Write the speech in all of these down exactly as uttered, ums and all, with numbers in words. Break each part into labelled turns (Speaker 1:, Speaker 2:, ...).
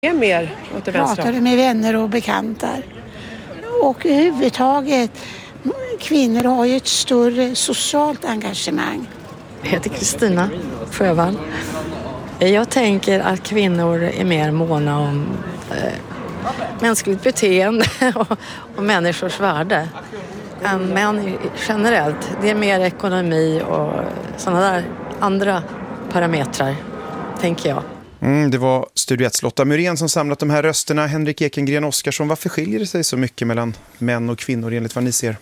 Speaker 1: är mer åt det vänstra.
Speaker 2: Pratade med vänner och bekantar. Och överhuvudtaget, kvinnor har ju ett större socialt engagemang.
Speaker 3: Jag heter Kristina Sjövall. Jag tänker att kvinnor är mer måna om eh, mänskligt beteende och, och människors värde än män generellt. Det är mer ekonomi och sådana där andra parametrar, tänker jag.
Speaker 4: Mm, det var Studio ett Lotta Myrén som samlat de här rösterna. Henrik Ekengren Oskarsson, varför skiljer det sig så mycket mellan män och kvinnor enligt vad ni ser?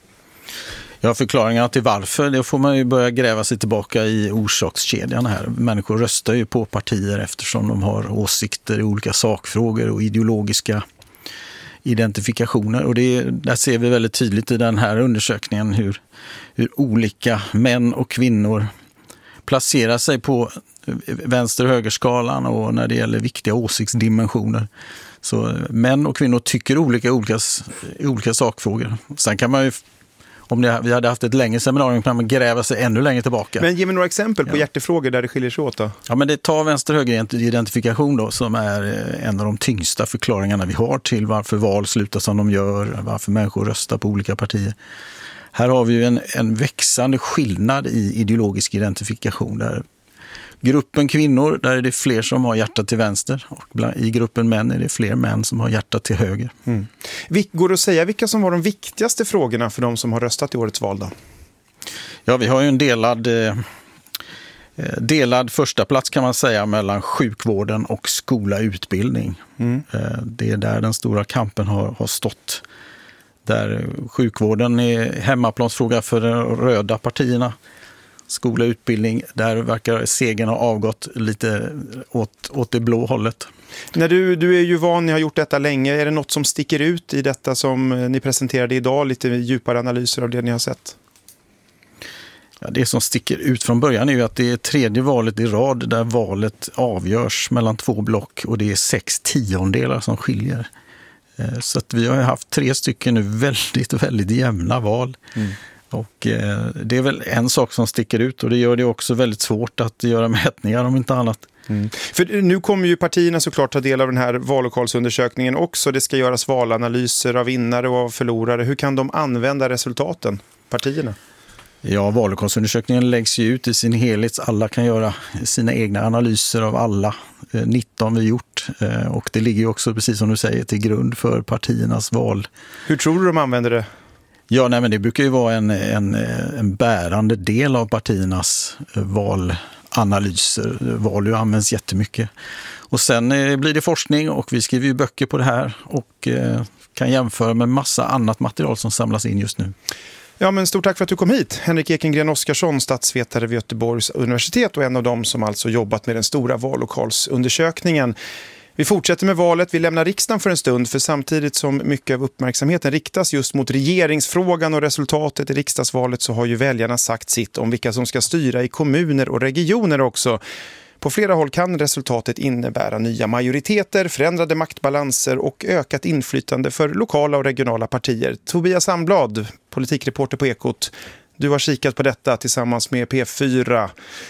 Speaker 5: Ja, förklaringarna till varför, det får man ju börja gräva sig tillbaka i orsakskedjan här. Människor röstar ju på partier eftersom de har åsikter i olika sakfrågor och ideologiska identifikationer. Och det, där ser vi väldigt tydligt i den här undersökningen hur, hur olika män och kvinnor placerar sig på vänster- och högerskalan och när det gäller viktiga åsiktsdimensioner. Så män och kvinnor tycker olika olika, olika sakfrågor. Sen kan man ju, om det, vi hade haft ett längre seminarium, kan man gräva sig ännu längre tillbaka.
Speaker 4: Men ge mig några exempel på
Speaker 5: ja.
Speaker 4: hjärtefrågor där det skiljer sig åt då.
Speaker 5: Ja, men det tar vänster-höger-identifikation då, som är en av de tyngsta förklaringarna vi har till varför val slutar som de gör, varför människor röstar på olika partier. Här har vi ju en, en växande skillnad i ideologisk identifikation där gruppen kvinnor, där är det fler som har hjärtat till vänster och bland, i gruppen män är det fler män som har hjärtat till höger.
Speaker 4: Mm. Går det att säga vilka som var de viktigaste frågorna för de som har röstat i årets val då?
Speaker 5: Ja, vi har ju en delad, eh, delad första plats kan man säga mellan sjukvården och skola-utbildning. Mm. Eh, det är där den stora kampen har, har stått. Där sjukvården är hemmaplansfråga för de röda partierna. Skola, utbildning, där verkar segern ha avgått lite åt, åt det blå hållet.
Speaker 4: När du, du är ju van, ni har gjort detta länge. Är det något som sticker ut i detta som ni presenterade idag? Lite djupare analyser av det ni har sett?
Speaker 5: Ja, det som sticker ut från början är ju att det är tredje valet i rad där valet avgörs mellan två block och det är sex tiondelar som skiljer. Så att vi har haft tre stycken nu väldigt, väldigt jämna val. Mm. Och eh, det är väl en sak som sticker ut och det gör det också väldigt svårt att göra mätningar om inte annat.
Speaker 4: Mm. För nu kommer ju partierna såklart ta del av den här vallokalsundersökningen också. Det ska göras valanalyser av vinnare och av förlorare. Hur kan de använda resultaten, partierna?
Speaker 5: Ja, vallokalsundersökningen läggs ju ut i sin helhet. Alla kan göra sina egna analyser av alla eh, nitton vi gjort. Eh, och det ligger ju också, precis som du säger, till grund för partiernas val.
Speaker 4: Hur tror du de använder det?
Speaker 5: Ja, nej, men det brukar ju vara en, en, en bärande del av partiernas valanalyser. Val används jättemycket. Och sen eh, blir det forskning och vi skriver ju böcker på det här och eh, kan jämföra med massa annat material som samlas in just nu.
Speaker 4: Ja, men stort tack för att du kom hit. Henrik Ekengren Oskarsson, statsvetare vid Göteborgs universitet och en av dem som alltså jobbat med den stora vallokalsundersökningen. Vi fortsätter med valet. Vi lämnar riksdagen för en stund för samtidigt som mycket av uppmärksamheten riktas just mot regeringsfrågan och resultatet i riksdagsvalet så har ju väljarna sagt sitt om vilka som ska styra i kommuner och regioner också. På flera håll kan resultatet innebära nya majoriteter, förändrade maktbalanser och ökat inflytande för lokala och regionala partier. Tobias Sandblad, politikreporter på Ekot, du har kikat på detta tillsammans med P fyra.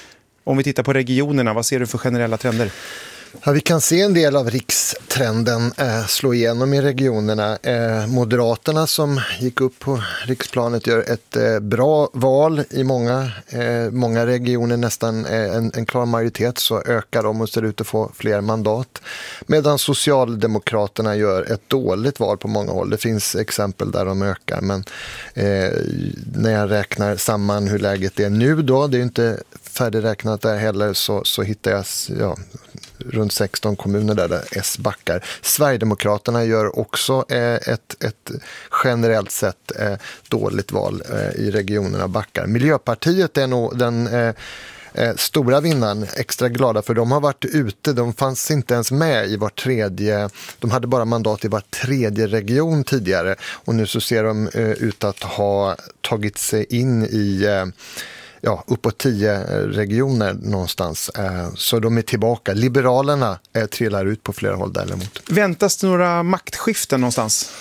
Speaker 4: Om vi tittar på regionerna, vad ser du för generella trender?
Speaker 6: Ja, vi kan se en del av rikstrenden eh, slå igenom i regionerna. Eh, Moderaterna som gick upp på riksplanet gör ett eh, bra val i många, eh, många regioner, nästan eh, en, en klar majoritet, så ökar de och ser ut att få fler mandat. Medan Socialdemokraterna gör ett dåligt val på många håll. Det finns exempel där de ökar, men eh, när jag räknar samman hur läget är nu då, det är inte färdigräknat där heller, så, så hittar jag ja, runt sexton kommuner där, där S backar. Sverigedemokraterna gör också eh, ett, ett generellt sett eh, dåligt val eh, i regionerna backar. Miljöpartiet är nog den eh, eh, stora vinnaren, extra glada för de har varit ute, de fanns inte ens med i var tredje, de hade bara mandat i var tredje region tidigare och nu så ser de eh, ut att ha tagit sig in i eh, ja, uppåt tio regioner någonstans. Så de är tillbaka. Liberalerna trillar ut på flera håll däremot.
Speaker 4: Väntas det några maktskiften någonstans?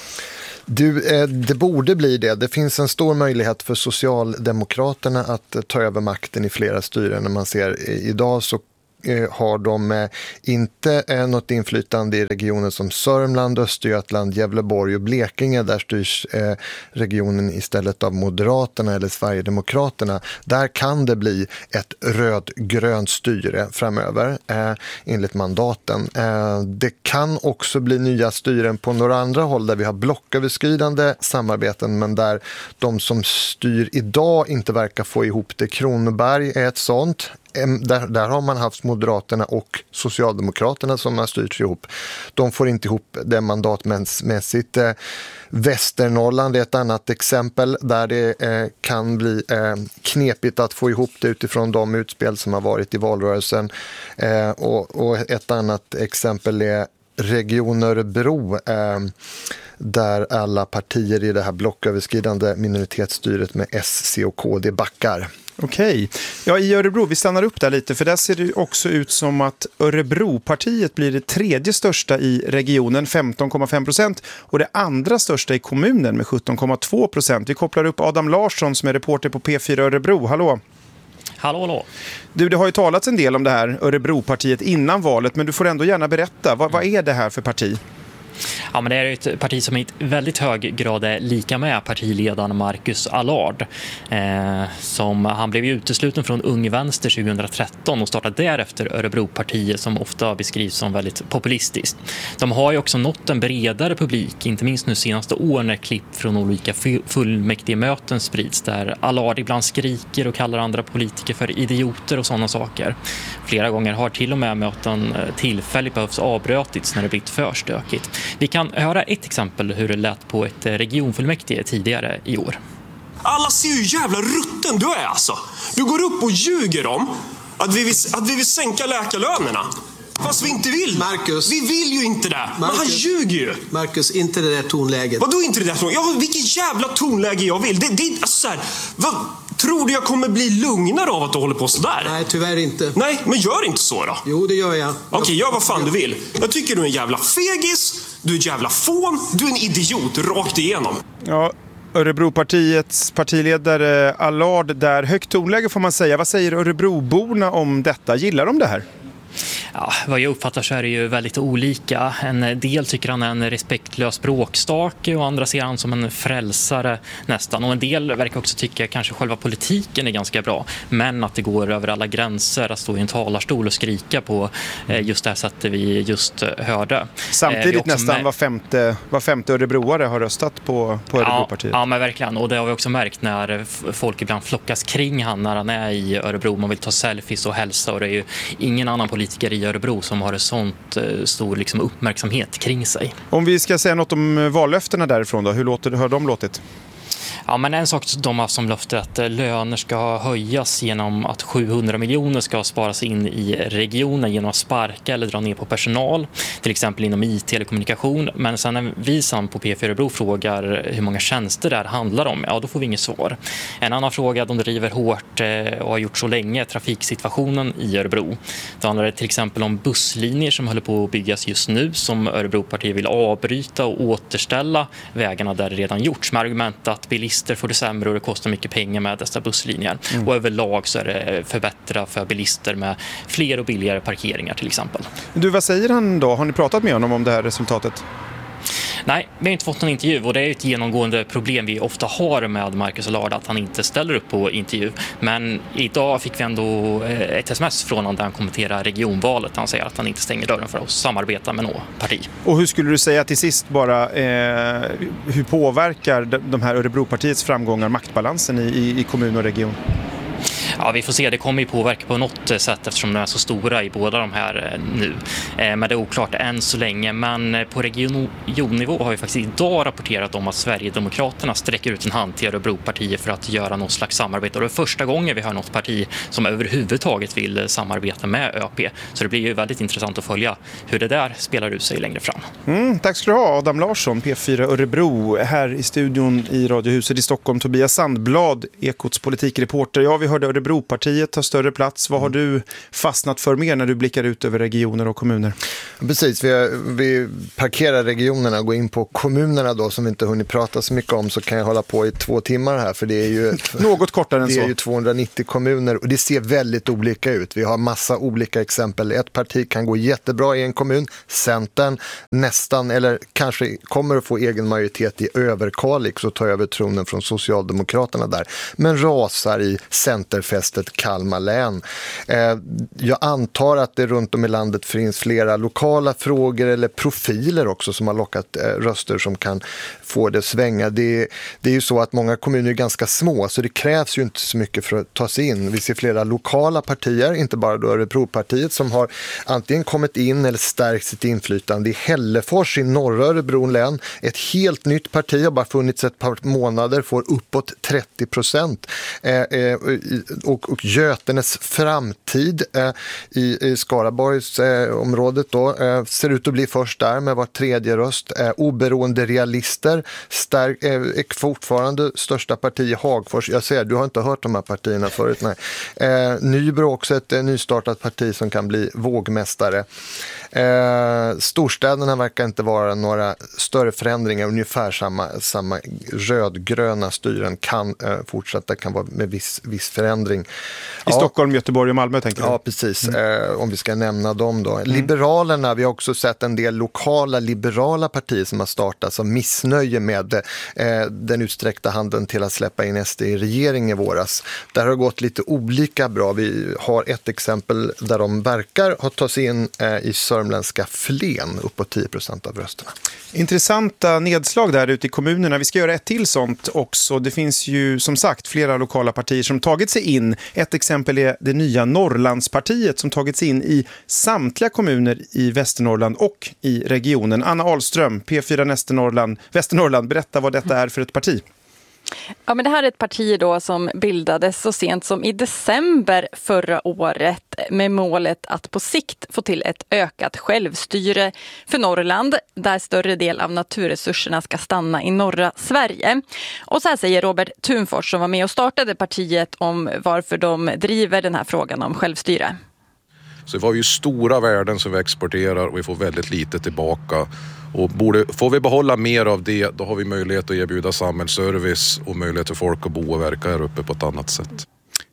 Speaker 6: Du, det borde bli det. Det finns en stor möjlighet för Socialdemokraterna att ta över makten i flera styren. När man ser idag så eh, har de eh, inte eh, något inflytande i regioner som Sörmland, Östergötland, Gävleborg och Blekinge. Där styrs eh, regionen istället av Moderaterna eller Sverigedemokraterna. Där kan det bli ett röd-grönt styre framöver eh, enligt mandaten. Eh, det kan också bli nya styren på några andra håll där vi har blocköverskridande samarbeten, men där de som styr idag inte verkar få ihop det. Kronoberg är ett sånt. Där, där har man haft Moderaterna och Socialdemokraterna som har styrt ihop. De får inte ihop det mandatmässigt. Eh, Västernorrland är ett annat exempel där det eh, kan bli eh, knepigt att få ihop det utifrån de utspel som har varit i valrörelsen. Eh, och, och ett annat exempel är Region Örebro eh, där alla partier i det här blocköverskridande minoritetsstyret med S, C och K D backar.
Speaker 4: Okej. Ja, i Örebro, vi stannar upp där lite, för där ser det också ut som att Örebropartiet blir det tredje största i regionen, femton komma fem procent, och det andra största i kommunen med sjutton komma två procent. Vi kopplar upp Adam Larsson som är reporter på P fyra Örebro. Hallå!
Speaker 1: Hallå, hallå.
Speaker 4: Du, det har ju talats en del om det här Örebropartiet innan valet, men du får ändå gärna berätta. Vad, vad är det här för parti?
Speaker 1: Ja, men det är ett parti som i väldigt hög grad är lika med partiledaren Marcus Allard. Eh, som, han blev ju utesluten från Ung Vänster tjugohundratretton och startade därefter Örebropartiet som ofta beskrivs som väldigt populistiskt. De har ju också nått en bredare publik, inte minst nu senaste åren när klipp från olika fullmäktige möten sprids där Allard ibland skriker och kallar andra politiker för idioter och sådana saker. Flera gånger har till och med möten tillfälligt behövs avbrötits när det blivit för stökigt. Vi kan höra ett exempel hur det lät på ett regionfullmäktige tidigare i år.
Speaker 7: Alla ser ju jävla rutten du är alltså. Du går upp och ljuger om att vi vill, att vi vill sänka läkarlönerna. Fast vi inte vill.
Speaker 8: Marcus.
Speaker 7: Vi vill ju inte det. Marcus. Men han ljuger ju.
Speaker 8: Marcus, inte det där tonläget.
Speaker 7: Vadå inte det där tonläget? Ja, vilket jävla tonläge jag vill. Det, det, alltså så här, vad, tror du jag kommer bli lugnare av att du håller på sådär?
Speaker 8: Nej, tyvärr inte.
Speaker 7: Nej, men gör inte så då.
Speaker 8: Jo, det gör jag.
Speaker 7: Okej, okay, gör vad fan du vill. Jag tycker du är en jävla fegis. Du är en jävla fån. Du är en idiot rakt igenom.
Speaker 4: Ja, Örebropartiets partiledare Allard där. Högt tonläge får man säga. Vad säger Örebroborna om detta? Gillar de det här?
Speaker 1: Ja, vad jag uppfattar så är det ju väldigt olika. En del tycker han är en respektlös bråkstake och andra ser han som en frälsare nästan. Och en del verkar också tycka kanske själva politiken är ganska bra. Men att det går över alla gränser att stå i en talarstol och skrika på just det här sättet vi just hörde.
Speaker 4: Samtidigt nästan med... var, femte, var femte örebroare har röstat på, på Örebropartiet.
Speaker 1: Ja, ja, men verkligen. Och det har vi också märkt när folk ibland flockas kring han när han är i Örebro. Man vill ta selfies och hälsa och det är ju ingen annan politiker i Örebro som har en sånt eh, stor liksom, uppmärksamhet kring sig.
Speaker 4: Om vi ska säga något om vallöftena därifrån då, hur låter, hur har de låtit?
Speaker 1: Ja, men en sak de har som löfte att löner ska höjas genom att sjuhundra miljoner ska sparas in i regionen genom att sparka eller dra ner på personal, till exempel inom I T eller kommunikation. Men sen när vi som på P fyra Örebro frågar hur många tjänster det här handlar om, ja då får vi inget svar. En annan fråga de driver hårt och har gjort så länge är trafiksituationen i Örebro. Det handlar till exempel om busslinjer som håller på att byggas just nu som Örebropartiet vill avbryta och återställa vägarna där det redan gjorts med argument att bilister får det sämre och det kostar mycket pengar med dessa busslinjer. Mm. Och överlag så är det förbättra för bilister med fler och billigare parkeringar till exempel.
Speaker 4: Du, vad säger han då? Har ni pratat med honom om det här resultatet?
Speaker 1: Nej, vi har inte fått någon intervju och det är ett genomgående problem vi ofta har med Marcus Allard att han inte ställer upp på intervju. Men idag fick vi ändå ett sms från honom där han kommenterar regionvalet. Han säger att han inte stänger dörren för att samarbeta med något parti.
Speaker 4: Och hur skulle du säga till sist bara, eh, hur påverkar de här Örebropartiets framgångar maktbalansen i, i, i kommun och region?
Speaker 1: Ja, vi får se. Det kommer ju påverka på något sätt eftersom de är så stora i båda de här nu. Men det är oklart än så länge. Men på regionnivå har vi faktiskt idag rapporterat om att Sverigedemokraterna sträcker ut en hand till Örebropartiet för att göra något slags samarbete. Och det är första gången vi har något parti som överhuvudtaget vill samarbeta med Ö P. Så det blir ju väldigt intressant att följa hur det där spelar ut sig längre fram.
Speaker 4: Mm, tack ska du ha, Adam Larsson, P fyra Örebro. Här i studion i Radiohuset i Stockholm, Tobias Sandblad, Ekots politikreporter. Ja, vi hörde Örebro Bropartiet tar större plats. Vad har du fastnat för mer när du blickar ut över regioner och kommuner?
Speaker 6: Precis, vi, vi parkerar regionerna och går in på kommunerna då, som vi inte hunnit prata så mycket om, så kan jag hålla på i två timmar här, för det är ju
Speaker 4: något kortare än
Speaker 6: det
Speaker 4: så.
Speaker 6: är ju tvåhundranittio kommuner och det ser väldigt olika ut. Vi har massa olika exempel. Ett parti kan gå jättebra i en kommun, Centern nästan, eller kanske kommer att få egen majoritet i Överkalix och ta över tronen från Socialdemokraterna där, men rasar i centerfästet Kalmar län. Eh, jag antar att det runt om i landet finns flera lokala frågor eller profiler också som har lockat eh, röster som kan få det svänga. Det, det är ju så att många kommuner är ganska små, så det krävs ju inte så mycket för att ta sig in. Vi ser flera lokala partier, inte bara då Örebropartiet, som har antingen kommit in eller stärkt sitt inflytande. I Hällefors i norra Örebro län, ett helt nytt parti, har bara funnits ett par månader, får uppåt trettio procent. Eh, eh, och, och Götenes framtid eh, i, i Skaraborgs eh, området då, eh, ser ut att bli först där med var tredje röst. Eh, oberoende realister stärk, eh, är fortfarande största parti i Hagfors. Jag ser, du har inte hört de här partierna förut. Nej. Eh, Nybro också ett eh, nystartat parti som kan bli vågmästare. Eh, storstäderna verkar inte vara några större förändringar, ungefär samma, samma rödgröna styren kan eh, fortsätta, kan vara med viss, viss förändring. I
Speaker 4: ja. Stockholm, Göteborg och Malmö tänker du?
Speaker 6: Ja, precis. Mm. Eh, om vi ska nämna dem då. Mm. Liberalerna, vi har också sett en del lokala liberala partier som har startat som missnöje med eh, den utsträckta handen till att släppa in S D i regering i våras. Där har det gått lite olika bra. Vi har ett exempel där de verkar ha tagit sig in eh, i sörmländska Flen, uppåt tio procent av rösterna.
Speaker 4: Intressanta nedslag där ute i kommunerna. Vi ska göra ett till sånt också. Det finns ju som sagt flera lokala partier som tagit sig in. Ett exempel är det nya Norrlandspartiet som tagit sig in i samtliga kommuner i Västernorrland och i regionen. Anna Ahlström, P fyra Västernorrland, Västernorrland, berätta vad detta är för ett parti.
Speaker 9: Ja, men det här är ett parti då som bildades så sent som i december förra året med målet att på sikt få till ett ökat självstyre för Norrland, där större del av naturresurserna ska stanna i norra Sverige. Och så här säger Robert Thunfors, som var med och startade partiet, om varför de driver den här frågan om självstyre.
Speaker 10: Så vi har ju stora värden som vi exporterar och vi får väldigt lite tillbaka. Och borde, får vi behålla mer av det, då har vi möjlighet att erbjuda samhällsservice och möjlighet för folk att bo och verka här uppe på ett annat sätt.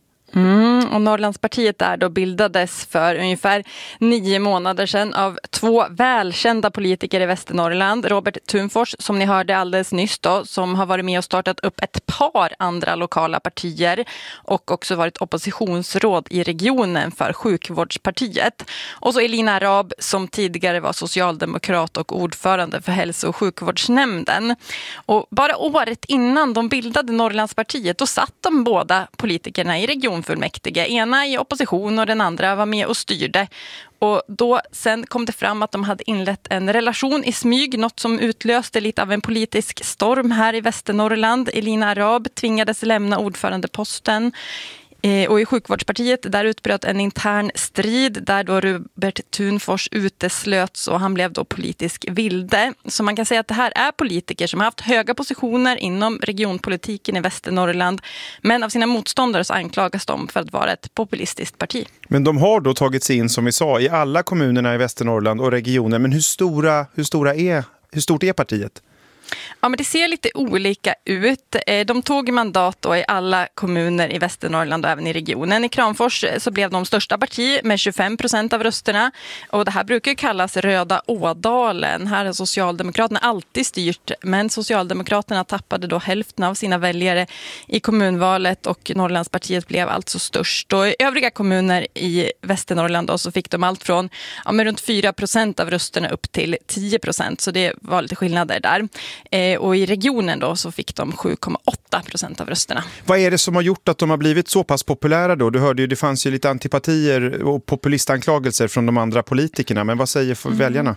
Speaker 9: Mm, och Norrlandspartiet där då bildades för ungefär nio månader sedan av två välkända politiker i Västernorrland. Robert Thunfors, som ni hörde alldeles nyss då, som har varit med och startat upp ett par andra lokala partier och också varit oppositionsråd i regionen för Sjukvårdspartiet. Och så Elina Arab, som tidigare var socialdemokrat och ordförande för hälso- och sjukvårdsnämnden. Och bara året innan de bildade Norrlandspartiet, då satt de båda politikerna i regionen fullmäktige. Ena i opposition och den andra var med och styrde. Och då sen kom det fram att de hade inlett en relation i smyg, något som utlöste lite av en politisk storm här i Västernorrland. Elina Arab tvingades lämna ordförandeposten. Och i Sjukvårdspartiet där utbröt en intern strid där då Robert Thunfors uteslöts och han blev då politisk vilde. Så man kan säga att det här är politiker som har haft höga positioner inom regionpolitiken i Västernorrland, men av sina motståndare så anklagas de för att vara ett populistiskt parti.
Speaker 4: Men de har då tagit sig in, som vi sa, i alla kommunerna i Västernorrland och regionen. Men hur stora, hur stora är, hur stort är partiet?
Speaker 9: Ja, men det ser lite olika ut. De tog mandat då i alla kommuner i Västernorrland och även i regionen. I Kramfors så blev de största parti med tjugofem procent av rösterna. Och det här brukar kallas Röda Ådalen. Här har Socialdemokraterna alltid styrt, men Socialdemokraterna tappade då hälften av sina väljare i kommunvalet och Norrlandspartiet blev alltså störst. Och i övriga kommuner i Västernorrland då så fick de allt från ja, med runt fyra procent av rösterna upp till tio procent. Så det var lite skillnader där. Eh, och i regionen då så fick de sju komma åtta procent av rösterna.
Speaker 4: Vad är det som har gjort att de har blivit så pass populära då? Du hörde ju, det fanns ju lite antipatier och populistanklagelser från de andra politikerna. Men vad säger för mm. väljarna?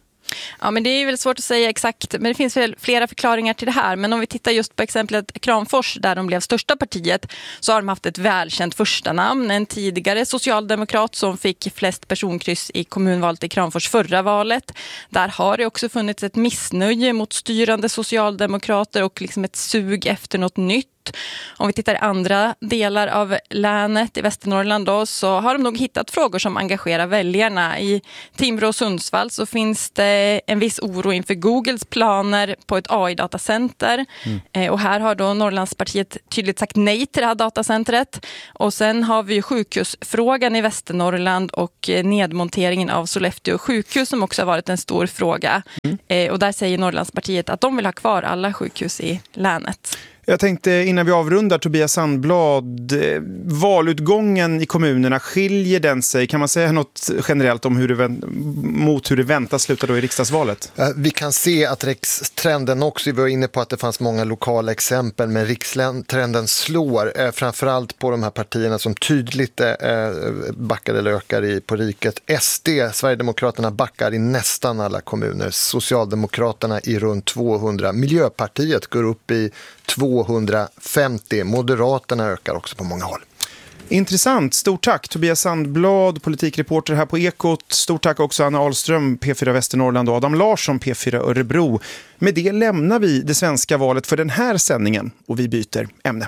Speaker 9: Ja, men det är väl svårt att säga exakt, men det finns väl flera förklaringar till det här. Men om vi tittar just på exemplet Kramfors där de blev största partiet, så har de haft ett välkänt första namn. En tidigare socialdemokrat som fick flest personkryss i kommunvalet i Kramfors förra valet. Där har det också funnits ett missnöje mot styrande socialdemokrater och liksom ett sug efter något nytt. emot. Om vi tittar i andra delar av länet i Västernorrland då, så har de nog hittat frågor som engagerar väljarna. I Timrå och Sundsvall så finns det en viss oro inför Googles planer på ett A I-datacenter. Mm. Eh, och här har då Norrlandspartiet tydligt sagt nej till det här datacentret. Och sen har vi ju sjukhusfrågan i Västernorrland och eh, nedmonteringen av Sollefteå sjukhus som också har varit en stor fråga. Mm. Eh, och där säger Norrlandspartiet att de vill ha kvar alla sjukhus i länet.
Speaker 4: Jag tänkte innan vi avrundar, Tobias Sandblad, eh, valutgången i kommunerna, skiljer den sig? Kan man säga något generellt om hur det, mot hur det väntas sluta då i riksdagsvalet?
Speaker 6: Vi kan se att rikstrenden också, vi var inne på att det fanns många lokala exempel, men rikstrenden slår eh, framförallt på de här partierna som tydligt eh, backar eller ökar i, på riket. S D, Sverigedemokraterna, backar i nästan alla kommuner. Socialdemokraterna i runt tvåhundra. Miljöpartiet går upp i tvåhundrafemtio. Moderaterna ökar också på många håll.
Speaker 4: Intressant. Stort tack Tobias Sandblad, politikreporter här på Ekot. Stort tack också Anna Ahlström, P fyra Västernorrland, och Adam Larsson, P fyra Örebro. Med det lämnar vi det svenska valet för den här sändningen och vi byter ämne.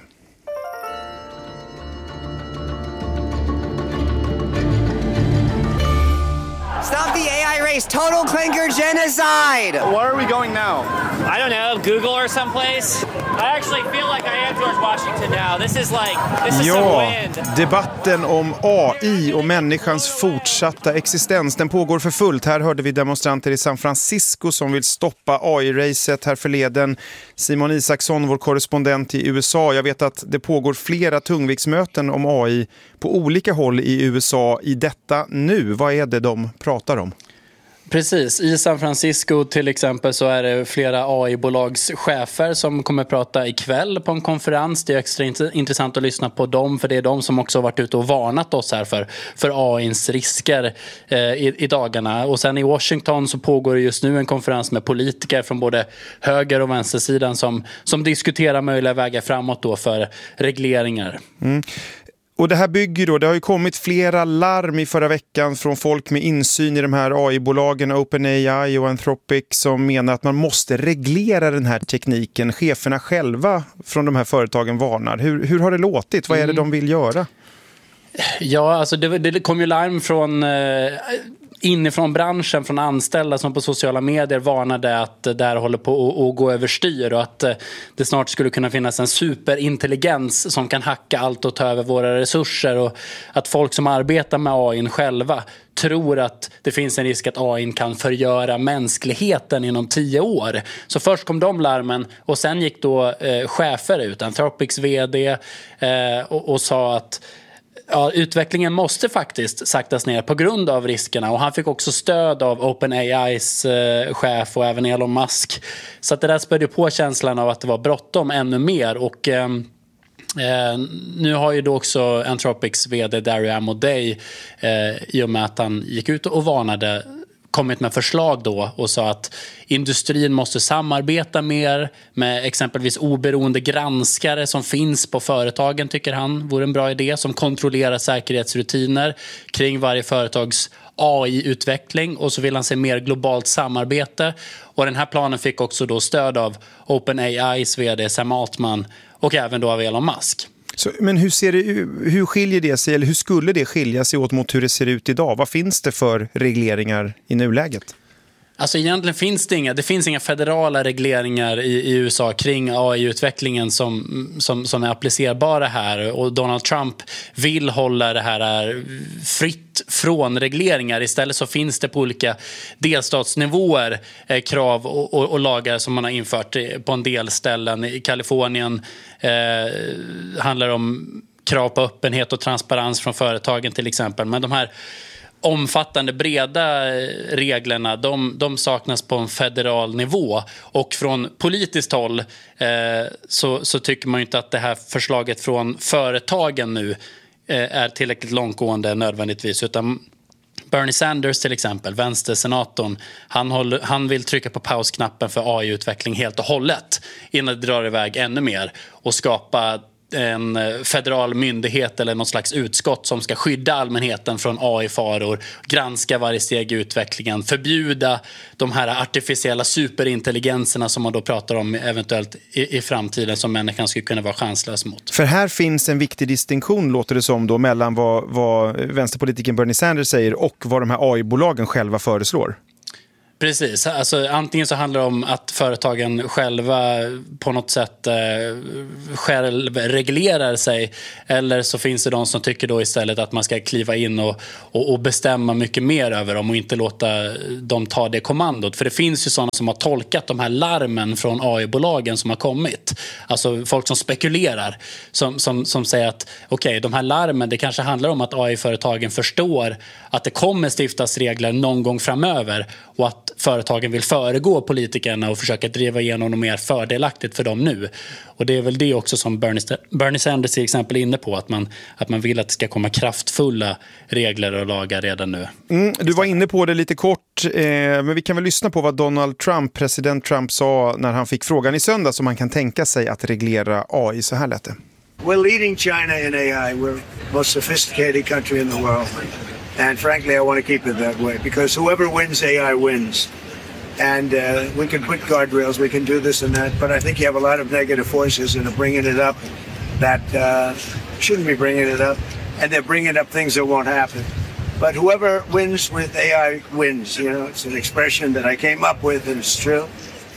Speaker 11: Stop the A I race. Total clinker genocide.
Speaker 12: Where are we going now?
Speaker 13: I don't know. Google or someplace. I actually feel like I am George Washington now. This is like, this is
Speaker 4: ja,
Speaker 13: some wind.
Speaker 4: Debatten om A I och människans fortsatta existens, den pågår för fullt. Här hörde vi demonstranter i San Francisco som vill stoppa A I-racet här förleden. Simon Isaksson, vår korrespondent i U S A. Jag vet att det pågår flera tungviktsmöten om A I på olika håll i U S A i detta nu. Vad är det de pratar om?
Speaker 14: Precis, i San Francisco till exempel så är det flera A I-bolagschefer som kommer prata ikväll på en konferens. Det är extra intressant att lyssna på dem, för det är de som också har varit ute och varnat oss här för, för A I:ns risker eh, i, i dagarna. Och sen i Washington så pågår det just nu en konferens med politiker från både höger- och vänstersidan som, som diskuterar möjliga vägar framåt då för regleringar.
Speaker 4: Mm. Och det här bygger då, det har ju kommit flera larm i förra veckan från folk med insyn i de här A I-bolagen, OpenAI och Anthropic, som menar att man måste reglera den här tekniken. Cheferna själva från de här företagen varnar. Hur, hur har det låtit? Vad är det de vill göra?
Speaker 14: Ja, alltså det, det kom ju larm från... Eh, inifrån branschen, från anställda som på sociala medier varnade att det här håller på att, att gå överstyr och att det snart skulle kunna finnas en superintelligens som kan hacka allt och ta över våra resurser, och att folk som arbetar med A I själva tror att det finns en risk att A I kan förgöra mänskligheten inom tio år. Så först kom de larmen och sen gick då eh, chefer ut, Anthropics vd eh, och, och sa att ja, utvecklingen måste faktiskt saktas ner på grund av riskerna, och han fick också stöd av OpenAIs eh, chef och även Elon Musk. Så att det där spödde på känslan av att det var bråttom ännu mer, och eh, eh, nu har ju då också Anthropics vd Dario Amodei eh, i och med att han gick ut och varnade kommit med förslag då och sa att industrin måste samarbeta mer med exempelvis oberoende granskare som finns på företagen, tycker han vore en bra idé, som kontrollerar säkerhetsrutiner kring varje företags A I-utveckling, och så vill han se mer globalt samarbete. Och den här planen fick också då stöd av OpenAIs vd Sam Altman och även då av Elon Musk.
Speaker 4: Så, men hur, ser det, hur skiljer det sig, eller hur skulle det skilja sig åt mot hur det ser ut idag? Vad finns det för regleringar i nuläget?
Speaker 14: Alltså egentligen finns det inga, det finns inga federala regleringar i, i U S A kring A I-utvecklingen som, som, som är applicerbara här, och Donald Trump vill hålla det här fritt från regleringar. Istället så finns det på olika delstatsnivåer eh, krav och, och, och lagar som man har infört på en del ställen. I Kalifornien eh, handlar det om krav på öppenhet och transparens från företagen till exempel, men de här omfattande breda reglerna, de, de saknas på en federal nivå, och från politiskt håll eh, så, så tycker man ju inte att det här förslaget från företagen nu eh, är tillräckligt långtgående nödvändigtvis, utan Bernie Sanders till exempel, vänstersenatorn, han, håller, han vill trycka på pausknappen för A I-utveckling helt och hållet innan det drar iväg ännu mer och skapa en federal myndighet eller någon slags utskott som ska skydda allmänheten från A I-faror, granska varje steg i utvecklingen, förbjuda de här artificiella superintelligenserna som man då pratar om eventuellt i, i framtiden som människan skulle kunna vara chanslös mot.
Speaker 4: För här finns en viktig distinktion, låter det som, då, mellan vad, vad vänsterpolitiken Bernie Sanders säger och vad de här A I-bolagen själva föreslår.
Speaker 14: Precis, alltså, antingen så handlar det om att företagen själva på något sätt eh, själv reglerar sig, eller så finns det de som tycker då istället att man ska kliva in och, och, och bestämma mycket mer över dem och inte låta dem ta det kommandot. För det finns ju sådana som har tolkat de här larmen från A I-bolagen som har kommit. Alltså folk som spekulerar, som, som, som säger att okej, okay, de här larmen, det kanske handlar om att A I-företagen förstår att det kommer stiftas regler någon gång framöver och att företagen vill föregå politikerna och försöka driva igenom något mer fördelaktigt för dem nu. Och det är väl det också som Bernie, Bernie Sanders till exempel är inne på, att man, att man vill att det ska komma kraftfulla regler och lagar redan nu.
Speaker 4: Mm, du var inne på det lite kort, eh, men vi kan väl lyssna på vad Donald Trump, president Trump, sa när han fick frågan i söndag som man kan tänka sig att reglera A I. Så här lät det.
Speaker 12: We're leading China in A I. We're the most sophisticated country in the world. And frankly, I want to keep it that way because whoever wins A I wins. And uh, we can put guardrails, we can do this and that, but I think you have a lot of negative forces that are bringing it up that uh, shouldn't be bringing it up, and they're bringing up things that won't happen. But whoever wins with A I wins, you know, it's an expression that I came up with and it's true.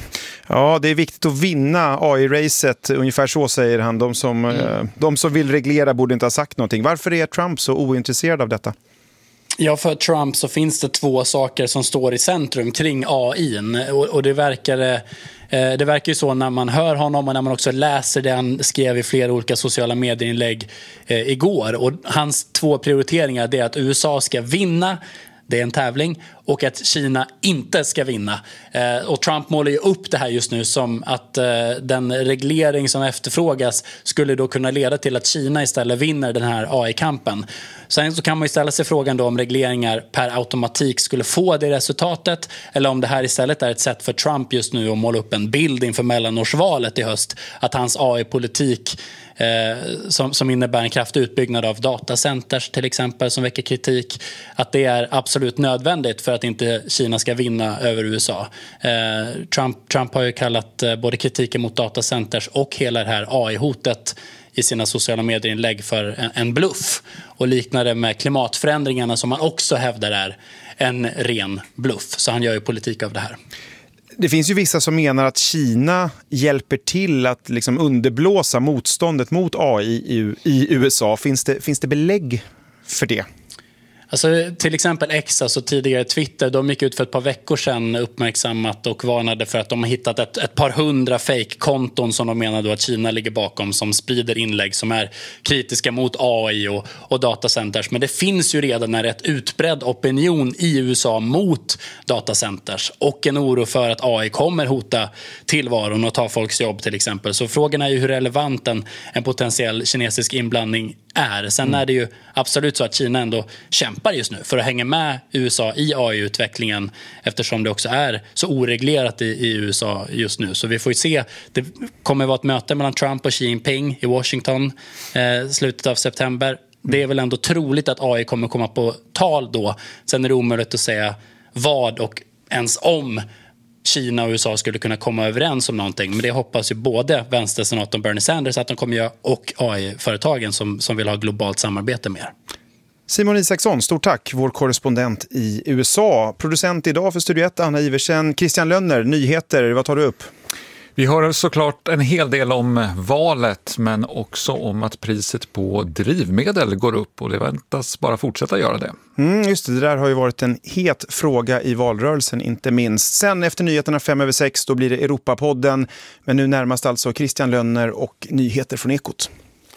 Speaker 4: Ja, det är viktigt att vinna A I-racet, ungefär så säger han. De som, mm. eh, de som vill reglera borde inte ha sagt någonting. Varför är Trump så ointresserad av detta?
Speaker 14: Ja, för Trump så finns det två saker som står i centrum kring A I. Och, och det verkar eh, det verkar ju så när man hör honom och när man också läser det han skrev i flera olika sociala medieinlägg eh, igår. Och hans två prioriteringar är att U S A ska vinna, det är en tävling, och att Kina inte ska vinna. Eh, och Trump målar ju upp det här just nu som att eh, den reglering som efterfrågas skulle då kunna leda till att Kina istället vinner den här A I-kampen. Sen så kan man ju ställa sig frågan då om regleringar per automatik skulle få det resultatet, eller om det här istället är ett sätt för Trump just nu att måla upp en bild inför mellanårsvalet i höst, att hans A I-politik Eh, som, som innebär en kraftig utbyggnad av datacenters till exempel, som väcker kritik, att det är absolut nödvändigt för att inte Kina ska vinna över U S A. Eh, Trump, Trump har ju kallat eh, både kritiken mot datacenters och hela det här A I-hotet i sina sociala medierinlägg för en, en bluff, och liknar det med klimatförändringarna som man också hävdar är en ren bluff. Så han gör ju politik av det här.
Speaker 4: Det finns ju vissa som menar att Kina hjälper till att liksom underblåsa motståndet mot A I i, i U S A. Finns det, finns det belägg för det?
Speaker 14: Alltså, till exempel X, alltså tidigare Twitter, de gick ut för ett par veckor sedan uppmärksammat och varnade för att de har hittat ett, ett par hundra fake-konton som de menar då att Kina ligger bakom, som sprider inlägg som är kritiska mot A I och, och datacenters. Men det finns ju redan en rätt utbredd opinion i U S A mot datacenters och en oro för att A I kommer hota tillvaron och ta folks jobb till exempel. Så frågan är ju hur relevant en, en potentiell kinesisk inblandning är. Sen är det ju absolut så att Kina ändå kämpar just nu för att hänga med U S A i A I-utvecklingen, eftersom det också är så oreglerat i, i U S A just nu. Så vi får ju se. Det kommer vara ett möte mellan Trump och Xi Jinping i Washington eh, slutet av september. Det är väl ändå troligt att A I kommer komma på tal då. Sen är det omöjligt att säga vad och ens om Kina och U S A skulle kunna komma överens om någonting. Men det hoppas ju både vänstersenatorn Bernie Sanders att de kommer göra, och A I-företagen som, som vill ha globalt samarbete mer.
Speaker 4: Simon Isaksson, stort tack, vår korrespondent i U S A. Producent idag för Studio ett, Anna Iversen. Christian Lönner, nyheter, vad tar du upp?
Speaker 15: Vi hör såklart en hel del om valet, men också om att priset på drivmedel går upp, och det väntas bara fortsätta göra det.
Speaker 4: Mm, just det, det där har ju varit en het fråga i valrörelsen, inte minst. Sen efter nyheterna fem över sex, då blir det Europapodden, men nu närmast alltså Christian Lönner och nyheter från Ekot.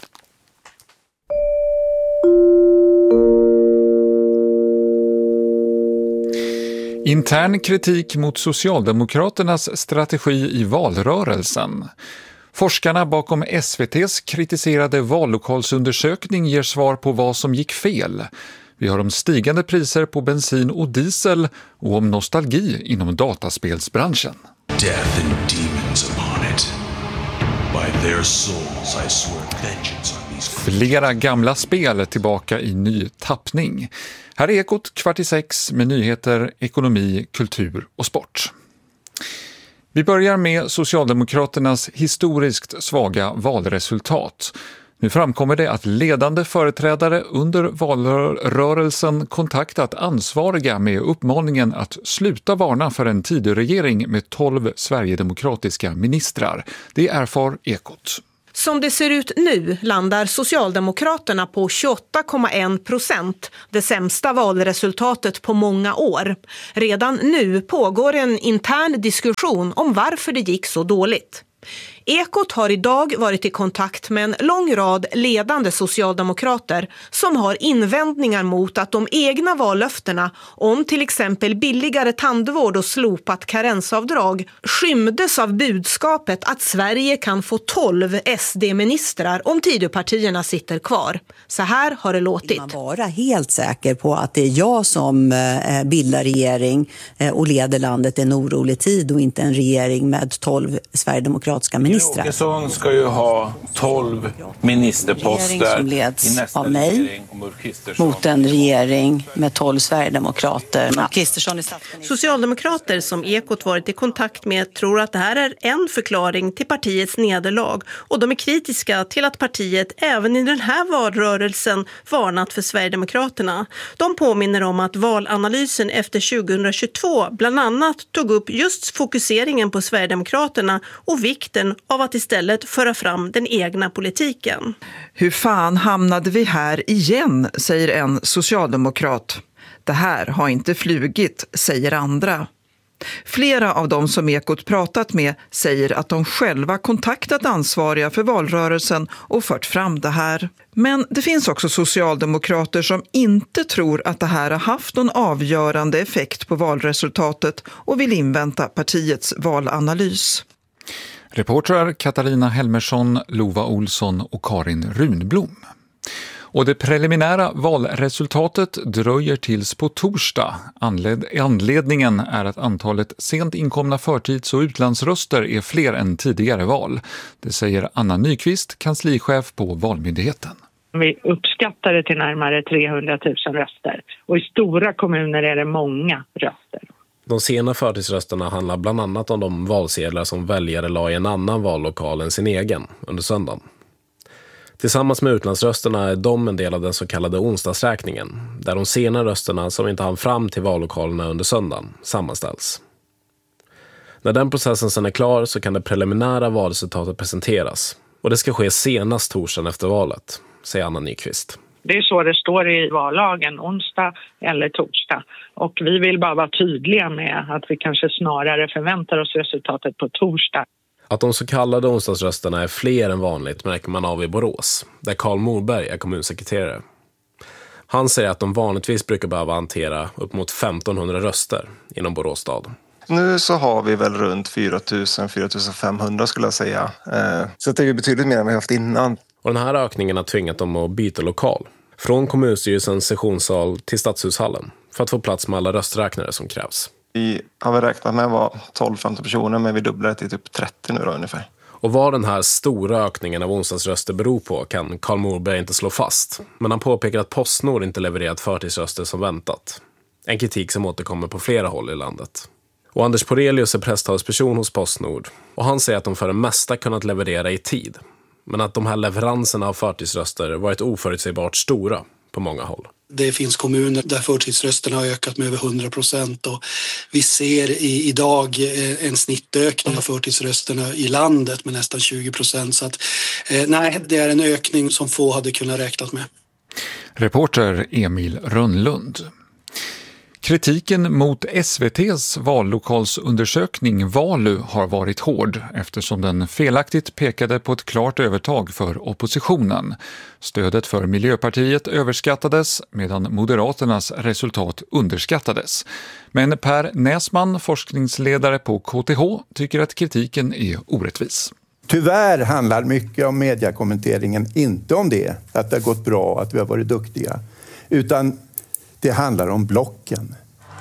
Speaker 15: Intern kritik mot Socialdemokraternas strategi i valrörelsen. Forskarna bakom S V T:s kritiserade vallokalsundersökning ger svar på vad som gick fel. Vi har om stigande priser på bensin och diesel och om nostalgi inom dataspelsbranschen.
Speaker 16: Death and demons upon it. By their souls I swear vengeance on these.
Speaker 15: Flera gamla spel tillbaka i ny tappning. Här är Ekot kvart i sex med nyheter, ekonomi, kultur och sport. Vi börjar med Socialdemokraternas historiskt svaga valresultat. Nu framkommer det att ledande företrädare under valrörelsen kontaktat ansvariga med uppmaningen att sluta varna för en Tidöregering med tolv sverigedemokratiska ministrar. Det erfar Ekot.
Speaker 17: Som det ser ut nu landar Socialdemokraterna på tjugoåtta komma en procent, det sämsta valresultatet på många år. Redan nu pågår en intern diskussion om varför det gick så dåligt. Ekot har idag varit i kontakt med en lång rad ledande socialdemokrater som har invändningar mot att de egna vallöftena om till exempel billigare tandvård och slopat karensavdrag skymdes av budskapet att Sverige kan få tolv S D-ministrar om Tidöpartierna sitter kvar. Så här har det låtit.
Speaker 18: Man vara helt säker på att det är jag som bildar regering och leder landet i en orolig tid och inte en regering med tolv sverigedemokratiska ministrar.
Speaker 19: Åkesson ska ju ha tolv ministerposter
Speaker 18: som leds
Speaker 19: i nästa
Speaker 18: av mig
Speaker 19: regering
Speaker 18: mot en regering med tolv sverigedemokrater.
Speaker 17: Socialdemokrater som Ekot varit i kontakt med tror att det här är en förklaring till partiets nederlag och de är kritiska till att partiet även i den här valrörelsen varnat för Sverigedemokraterna. De påminner om att valanalysen efter tjugohundratjugotvå bland annat tog upp just fokuseringen på Sverigedemokraterna och vikten av att istället föra fram den egna politiken.
Speaker 20: Hur fan hamnade vi här igen, säger en socialdemokrat. Det här har inte flugit, säger andra. Flera av dem som Ekot pratat med säger att de själva kontaktat ansvariga för valrörelsen och fört fram det här. Men det finns också socialdemokrater som inte tror att det här har haft någon avgörande effekt på valresultatet och vill invänta partiets valanalys.
Speaker 15: Reportrar Katarina Helmersson, Lova Olsson och Karin Runblom. Och det preliminära valresultatet dröjer tills på torsdag. Anledningen är att antalet sent inkomna förtids- och utlandsröster är fler än tidigare val. Det säger Anna Nyqvist, kanslichef på Valmyndigheten.
Speaker 21: Vi uppskattar det till närmare trehundratusen röster. Och i stora kommuner är det många röster.
Speaker 22: De sena förtidsrösterna handlar bland annat om de valsedlar som väljare la i en annan vallokal än sin egen under söndagen. Tillsammans med utlandsrösterna är de en del av den så kallade onsdagsräkningen, där de sena rösterna som inte hann fram till vallokalerna under söndagen sammanställs. När den processen sedan är klar så kan det preliminära valresultatet presenteras, och det ska ske senast torsdagen efter valet, säger Anna Nyqvist.
Speaker 21: Det är så det står i vallagen, onsdag eller torsdag. Och vi vill bara vara tydliga med att vi kanske snarare förväntar oss resultatet på torsdag.
Speaker 22: Att de så kallade onsdagsrösterna är fler än vanligt märker man av i Borås, där Carl Morberg är kommunsekreterare. Han säger att de vanligtvis brukar behöva hantera upp mot femtonhundra röster inom Borås stad.
Speaker 23: Nu så har vi väl runt fyra tusen till fyra tusen femhundra skulle jag säga. Så det är ju betydligt mer än vi haft innan.
Speaker 22: Och den här ökningen har tvingat dem att byta lokal. Från kommunstyrelsens sessionssal till Stadshushallen för att få plats med alla rösträknare som krävs.
Speaker 23: Vi har väl räknat med att vara tolv till femton personer, men vi dubblar det till typ trettio nu då ungefär.
Speaker 22: Och vad den här stora ökningen av onsdagsröster beror på kan Carl Morberg inte slå fast. Men han påpekar att Postnord inte levererat förtidsröster som väntat. En kritik som återkommer på flera håll i landet. Och Anders Porelius är presstalsperson hos Postnord. Och han säger att de för det mesta kunnat leverera i tid. Men att de här leveranserna av förtidsröster varit oförutsägbart stora på många håll.
Speaker 24: Det finns kommuner där förtidsrösterna har ökat med över hundra procent och vi ser i, idag en snittökning av förtidsrösterna i landet med nästan tjugo procent. Så att, eh, nej, det är en ökning som få hade kunnat räknat med.
Speaker 15: Reporter Emil Rönnlund. Kritiken mot S V T:s vallokalsundersökning Valu har varit hård eftersom den felaktigt pekade på ett klart övertag för oppositionen. Stödet för Miljöpartiet överskattades medan Moderaternas resultat underskattades. Men Per Näsman, forskningsledare på K T H, tycker att kritiken är orättvis.
Speaker 25: Tyvärr handlar mycket om mediekommenteringen inte om det, att det har gått bra, att vi har varit duktiga, utan det handlar om blocken.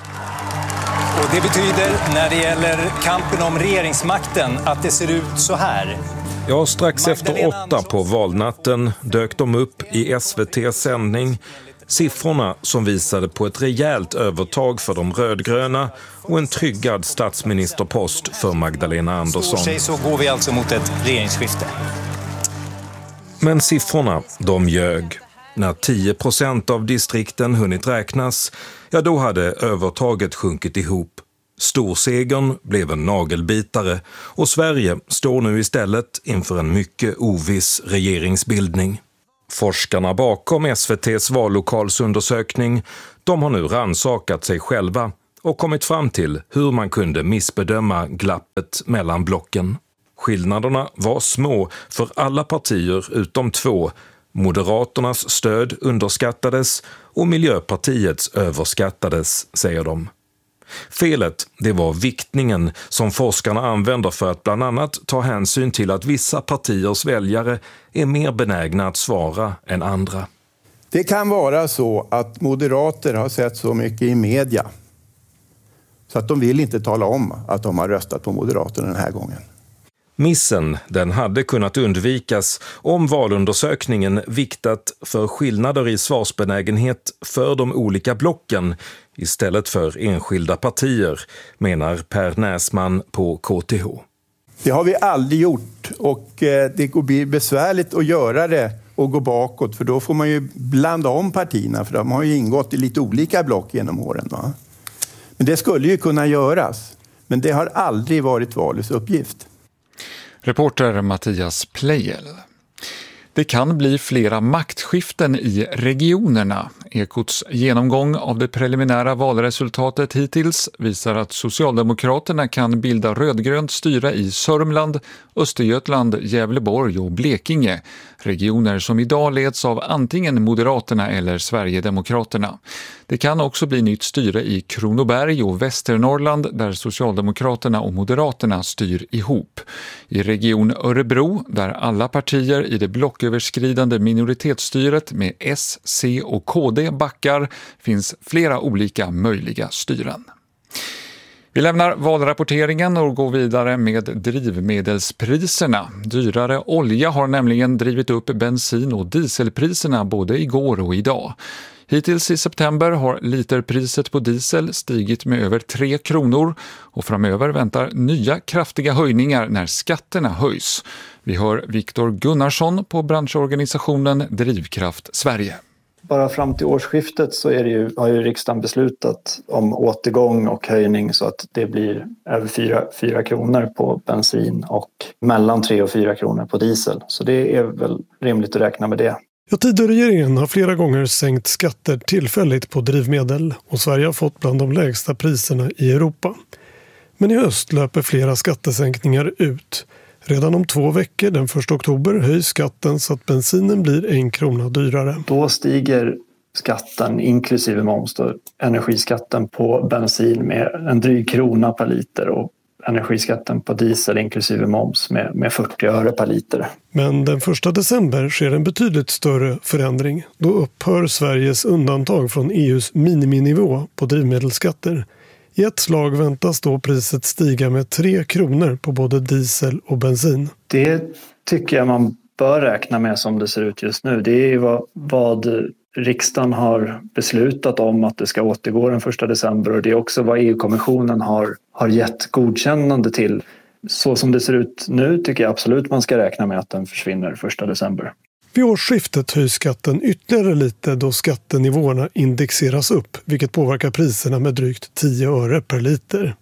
Speaker 26: Och det betyder när det gäller kampen om regeringsmakten att det ser ut så här.
Speaker 1: Ja, strax efter åtta på valnatten dök de upp i S V T:s sändning. Siffrorna som visade på ett rejält övertag för de rödgröna och en tryggad statsministerpost för Magdalena Andersson.
Speaker 2: Sig så går vi alltså mot ett regeringsskifte.
Speaker 1: Men siffrorna, de ljög. När tio procent av distrikten hunnit räknas, ja då hade övertaget sjunkit ihop. Storsegern blev en nagelbitare och Sverige står nu istället inför en mycket oviss regeringsbildning. Forskarna bakom S V T:s vallokalsundersökning, de har nu rannsakat sig själva och kommit fram till hur man kunde missbedöma glappet mellan blocken. Skillnaderna var små för alla partier utom två. Moderaternas stöd underskattades och Miljöpartiets överskattades, säger de. Felet, det var viktningen som forskarna använder för att bland annat ta hänsyn till att vissa partiers väljare är mer benägna att svara än andra.
Speaker 25: Det kan vara så att moderater har sett så mycket i media så att de vill inte tala om att de har röstat på Moderaterna den här gången.
Speaker 1: Missen, den hade kunnat undvikas om valundersökningen viktat för skillnader i svarsbenägenhet för de olika blocken istället för enskilda partier, menar Per Näsman på K T H.
Speaker 25: Det har vi aldrig gjort och det blir besvärligt att göra det och gå bakåt, för då får man ju blanda om partierna, för de har ju ingått i lite olika block genom åren. Va? Men det skulle ju kunna göras, men det har aldrig varit valets uppgift.
Speaker 15: Reporter Mattias Pleijel. Det kan bli flera maktskiften i regionerna. Ekots genomgång av det preliminära valresultatet hittills visar att Socialdemokraterna kan bilda rödgrönt styre i Sörmland, Östergötland, Gävleborg och Blekinge. Regioner som idag leds av antingen Moderaterna eller Sverigedemokraterna. Det kan också bli nytt styre i Kronoberg och Västernorrland där Socialdemokraterna och Moderaterna styr ihop. I region Örebro, där alla partier i det blocköverskridande minoritetsstyret med S, C och K D backar, finns flera olika möjliga styren. Vi lämnar valrapporteringen och går vidare med drivmedelspriserna. Dyrare olja har nämligen drivit upp bensin- och dieselpriserna både igår och idag. Hittills i september har literpriset på diesel stigit med över tre kronor och framöver väntar nya kraftiga höjningar när skatterna höjs. Vi hör Viktor Gunnarsson på branschorganisationen Drivkraft Sverige.
Speaker 3: Bara fram till årsskiftet så är det ju, har ju riksdagen beslutat om återgång och höjning så att det blir över fyra, fyra kronor på bensin och mellan tre och fyra kronor på diesel. Så det är väl rimligt att räkna med det.
Speaker 5: Ja, Tidöregeringen har flera gånger sänkt skatter tillfälligt på drivmedel och Sverige har fått bland de lägsta priserna i Europa. Men i höst löper flera skattesänkningar ut. Redan om två veckor, den första oktober, höjs skatten så att bensinen blir en krona dyrare.
Speaker 3: Då stiger skatten inklusive moms, då, energiskatten på bensin med en dryg krona per liter och energiskatten på diesel inklusive moms med, med fyrtio öre per liter.
Speaker 5: Men den första december sker en betydligt större förändring. Då upphör Sveriges undantag från E U:s miniminivå på drivmedelsskatter. I ett slag väntas då priset stiga med tre kronor på både diesel och bensin.
Speaker 3: Det tycker jag man bör räkna med som det ser ut just nu. Det är vad, vad riksdagen har beslutat om att det ska återgå den första december och det är också vad E U-kommissionen har, har gett godkännande till. Så som det ser ut nu tycker jag absolut man ska räkna med att den försvinner första december.
Speaker 5: Vid årsskiftet höjs skatten ytterligare lite då skattenivåerna indexeras upp, vilket påverkar priserna med drygt tio öre per liter.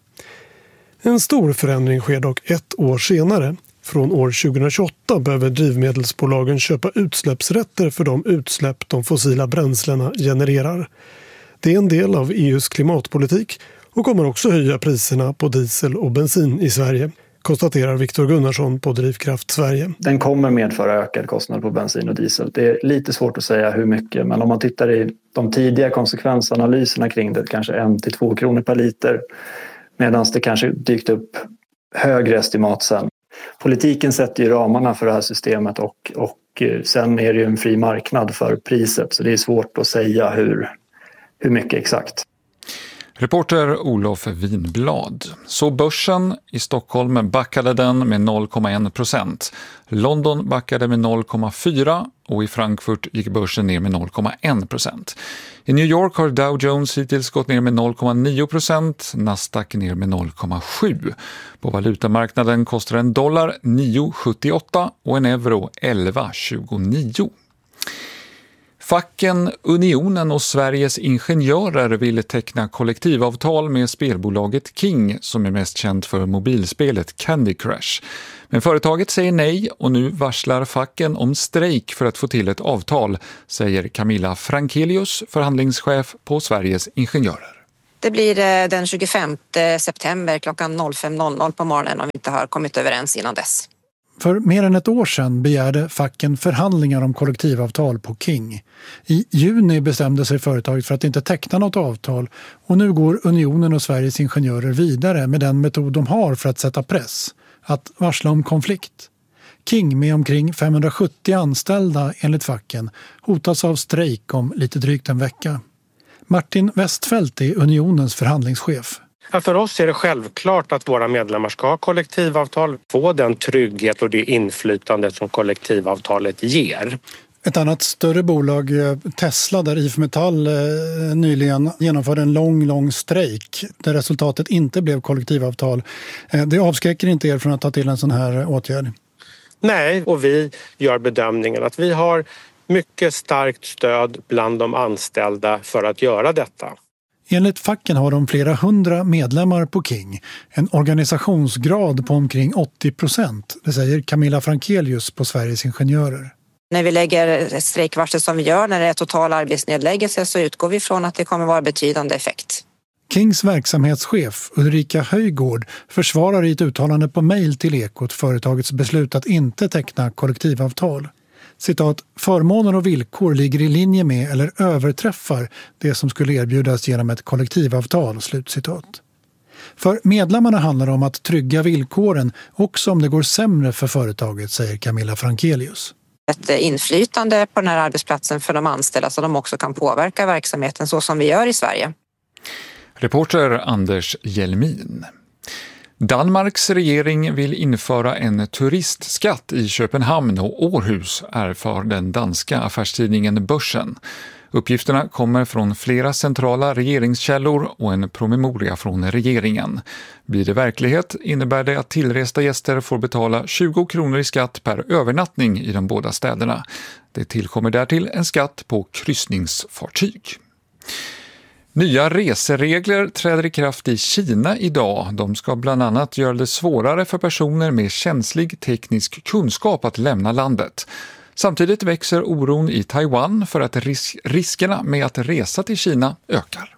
Speaker 5: En stor förändring sker dock ett år senare. Från år tjugohundratjugoåtta behöver drivmedelsbolagen köpa utsläppsrätter för de utsläpp de fossila bränslena genererar. Det är en del av E U:s klimatpolitik och kommer också höja priserna på diesel och bensin i Sverige, konstaterar Viktor Gunnarsson på Drivkraft Sverige.
Speaker 3: Den kommer medföra ökad kostnad på bensin och diesel. Det är lite svårt att säga hur mycket, men om man tittar i de tidiga konsekvensanalyserna kring det, kanske en till två kronor per liter, medan det kanske dykt upp högre estimat sen. Politiken sätter ju ramarna för det här systemet och, och sen är det ju en fri marknad för priset, så det är svårt att säga hur, hur mycket exakt.
Speaker 15: Reporter Olof Winblad. Så börsen i Stockholm backade den med noll komma en procent. London backade med noll komma fyra och i Frankfurt gick börsen ner med noll komma en procent. I New York har Dow Jones hittills gått ner med noll komma nio procent, Nasdaq ner med noll komma sju. På valutamarknaden kostar en dollar nio komma sjuttioåtta och en euro elva komma tjugonio. Facken, Unionen och Sveriges ingenjörer vill teckna kollektivavtal med spelbolaget King som är mest känt för mobilspelet Candy Crush. Men företaget säger nej och nu varslar facken om strejk för att få till ett avtal, säger Camilla Frankelius, förhandlingschef på Sveriges ingenjörer.
Speaker 6: Det blir den tjugofemte september klockan fem på morgonen om vi inte har kommit överens innan dess.
Speaker 7: För mer än ett år sedan begärde facken förhandlingar om kollektivavtal på King. I juni bestämde sig företaget för att inte teckna något avtal och nu går Unionen och Sveriges ingenjörer vidare med den metod de har för att sätta press, att varsla om konflikt. King med omkring femhundrasjuttio anställda enligt facken hotas av strejk om lite drygt en vecka. Martin Westfält är Unionens förhandlingschef.
Speaker 8: För oss är det självklart att våra medlemmar ska ha kollektivavtal, få den trygghet och det inflytande som kollektivavtalet ger.
Speaker 7: Ett annat större bolag, Tesla, där I F Metall nyligen genomförde en lång, lång strejk där resultatet inte blev kollektivavtal. Det avskräcker inte er från att ta till en sån här åtgärd?
Speaker 8: Nej, och vi gör bedömningen att vi har mycket starkt stöd bland de anställda för att göra detta.
Speaker 7: Enligt facken har de flera hundra medlemmar på King, en organisationsgrad på omkring åttio procent. Det säger Camilla Frankelius på Sveriges ingenjörer.
Speaker 6: När vi lägger ett strejkvarsel som vi gör när det är total arbetsnedläggelse så utgår vi från att det kommer vara betydande effekt.
Speaker 7: Kings verksamhetschef Ulrika Höjgård försvarar i ett uttalande på mejl till Ekot företagets beslut att inte teckna kollektivavtal. Citat, förmåner och villkor ligger i linje med eller överträffar det som skulle erbjudas genom ett kollektivavtal, slutcitat. För medlemmarna handlar det om att trygga villkoren också om det går sämre för företaget, säger Camilla Frankelius.
Speaker 6: Ett inflytande på den här arbetsplatsen för de anställda så de också kan påverka verksamheten så som vi gör i Sverige.
Speaker 15: Reporter Anders Hjelmin. Danmarks regering vill införa en turistskatt i Köpenhamn och Århus, erfar den danska affärstidningen Börsen. Uppgifterna kommer från flera centrala regeringskällor och en promemoria från regeringen. Blir det verklighet innebär det att tillresta gäster får betala tjugo kronor i skatt per övernattning i de båda städerna. Det tillkommer därtill en skatt på kryssningsfartyg. Nya reseregler träder i kraft i Kina idag. De ska bland annat göra det svårare för personer med känslig teknisk kunskap att lämna landet. Samtidigt växer oron i Taiwan för att ris- riskerna med att resa till Kina ökar.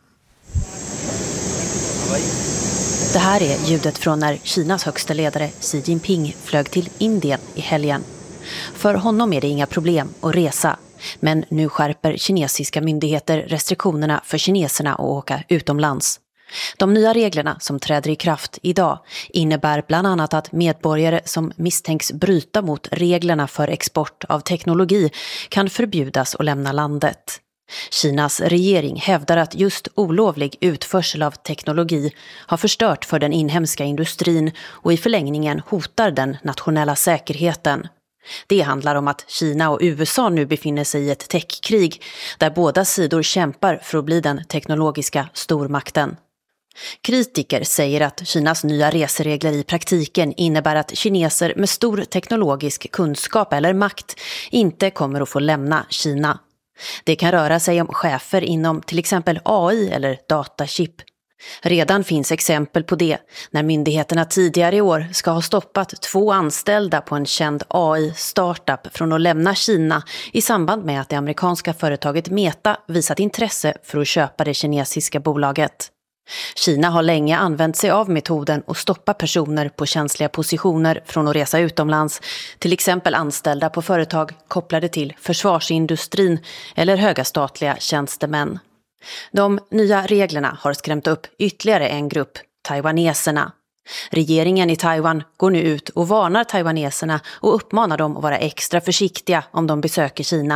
Speaker 9: Det här är ljudet från när Kinas högsta ledare Xi Jinping flög till Indien i helgen. För honom är det inga problem att resa. Men nu skärper kinesiska myndigheter restriktionerna för kineserna att åka utomlands. De nya reglerna som träder i kraft idag innebär bland annat att medborgare som misstänks bryta mot reglerna för export av teknologi kan förbjudas att lämna landet. Kinas regering hävdar att just olovlig utförsel av teknologi har förstört för den inhemska industrin och i förlängningen hotar den nationella säkerheten. Det handlar om att Kina och U S A nu befinner sig i ett techkrig där båda sidor kämpar för att bli den teknologiska stormakten. Kritiker säger att Kinas nya reseregler i praktiken innebär att kineser med stor teknologisk kunskap eller makt inte kommer att få lämna Kina. Det kan röra sig om chefer inom till exempel A I eller datachip. Redan finns exempel på det när myndigheterna tidigare i år ska ha stoppat två anställda på en känd A I-startup från att lämna Kina i samband med att det amerikanska företaget Meta visat intresse för att köpa det kinesiska bolaget. Kina har länge använt sig av metoden att stoppa personer på känsliga positioner från att resa utomlands, till exempel anställda på företag kopplade till försvarsindustrin eller höga statliga tjänstemän. De nya reglerna har skrämt upp ytterligare en grupp, taiwaneserna. Regeringen i Taiwan går nu ut och varnar taiwaneserna och uppmanar dem att vara extra försiktiga om de besöker Kina.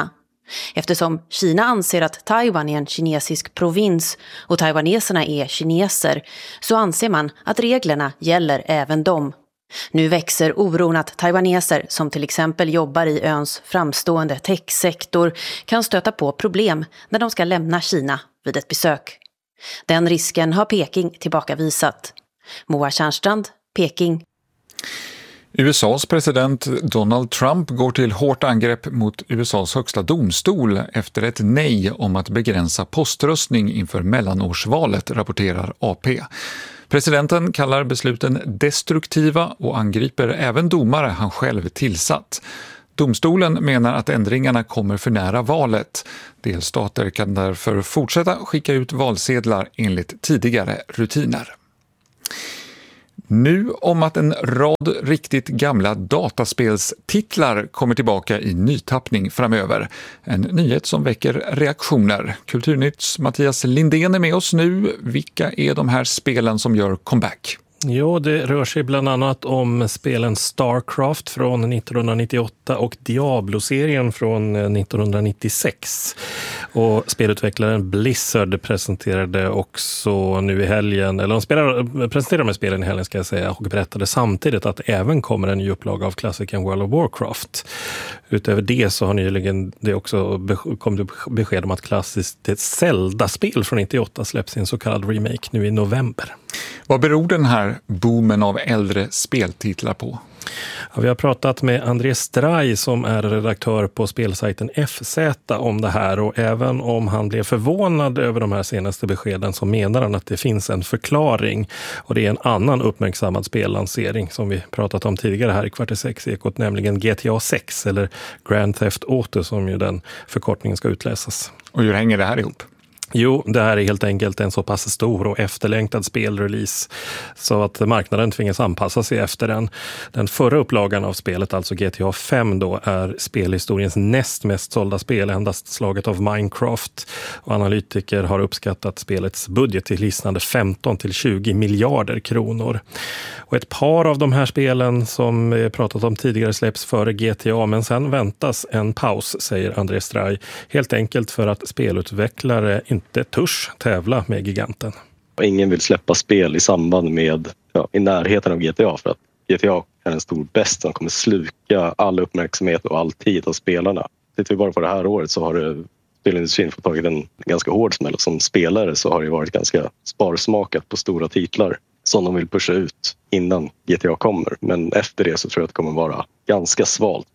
Speaker 9: Eftersom Kina anser att Taiwan är en kinesisk provins och taiwaneserna är kineser så anser man att reglerna gäller även dem. Nu växer oron att taiwaneser som till exempel jobbar i öns framstående techsektor kan stöta på problem när de ska lämna Kina vid ett besök. Den risken har Peking tillbakavisat. Moa Tjärnstrand, Peking.
Speaker 15: U S A:s president Donald Trump går till hårt angrepp mot U S A:s högsta domstol efter ett nej om att begränsa poströstning inför mellanårsvalet, rapporterar A P. Presidenten kallar besluten destruktiva och angriper även domare han själv tillsatt. Domstolen menar att ändringarna kommer för nära valet. Delstater kan därför fortsätta skicka ut valsedlar enligt tidigare rutiner. Nu om att en rad riktigt gamla dataspelstitlar kommer tillbaka i nytappning framöver. En nyhet som väcker reaktioner. Kulturnytts Mattias Lindén är med oss nu. Vilka är de här spelen som gör comeback?
Speaker 4: Jo, det rör sig bland annat om spelen StarCraft från nittonhundranittioåtta och Diablo-serien från nittonhundranittiosex. Och spelutvecklaren Blizzard presenterade också nu i helgen, eller de spelade, presenterade de här spelen i helgen ska jag säga, och berättade samtidigt att även kommer en ny upplaga av klassikern World of Warcraft. Utöver det så har nyligen det också kommit besked om att klassiskt Zelda-spel från nittioåtta släpps i en så kallad remake nu i november.
Speaker 15: Vad beror den här boomen av äldre speltitlar på?
Speaker 4: Ja, vi har pratat med André Straj som är redaktör på spelsajten F Z om det här, och även om han blev förvånad över de här senaste beskeden så menar han att det finns en förklaring, och det är en annan uppmärksammad spellansering som vi pratat om tidigare här i Kvarter sex Ekot, nämligen G T A sex eller Grand Theft Auto som ju den förkortningen ska utläsas.
Speaker 15: Och hur hänger det här ihop?
Speaker 4: Jo, det här är helt enkelt en så pass stor och efterlängtad spelrelease så att marknaden tvingas anpassa sig efter den. Den förra upplagan av spelet, alltså G T A fem då, är spelhistoriens näst mest sålda spel, endast slaget av Minecraft. Och analytiker har uppskattat spelets budget till hisnande femton till tjugo miljarder kronor. Och ett par av de här spelen som vi pratat om tidigare släpps före G T A, men sen väntas en paus, säger André Straj. Helt enkelt för att spelutvecklare inte törs tävla med giganten.
Speaker 10: Ingen vill släppa spel i samband med, ja, i närheten av G T A, för att G T A är en stor bäst som kommer sluka all uppmärksamhet och all tid av spelarna. Tittar vi bara på det här året så har det, spelindustrin fått tagit en ganska hård smäll. Som spelare så har det varit ganska sparsmakat på stora titlar som de vill pusha ut innan G T A kommer. Men efter det så tror jag att det kommer vara ganska svalt.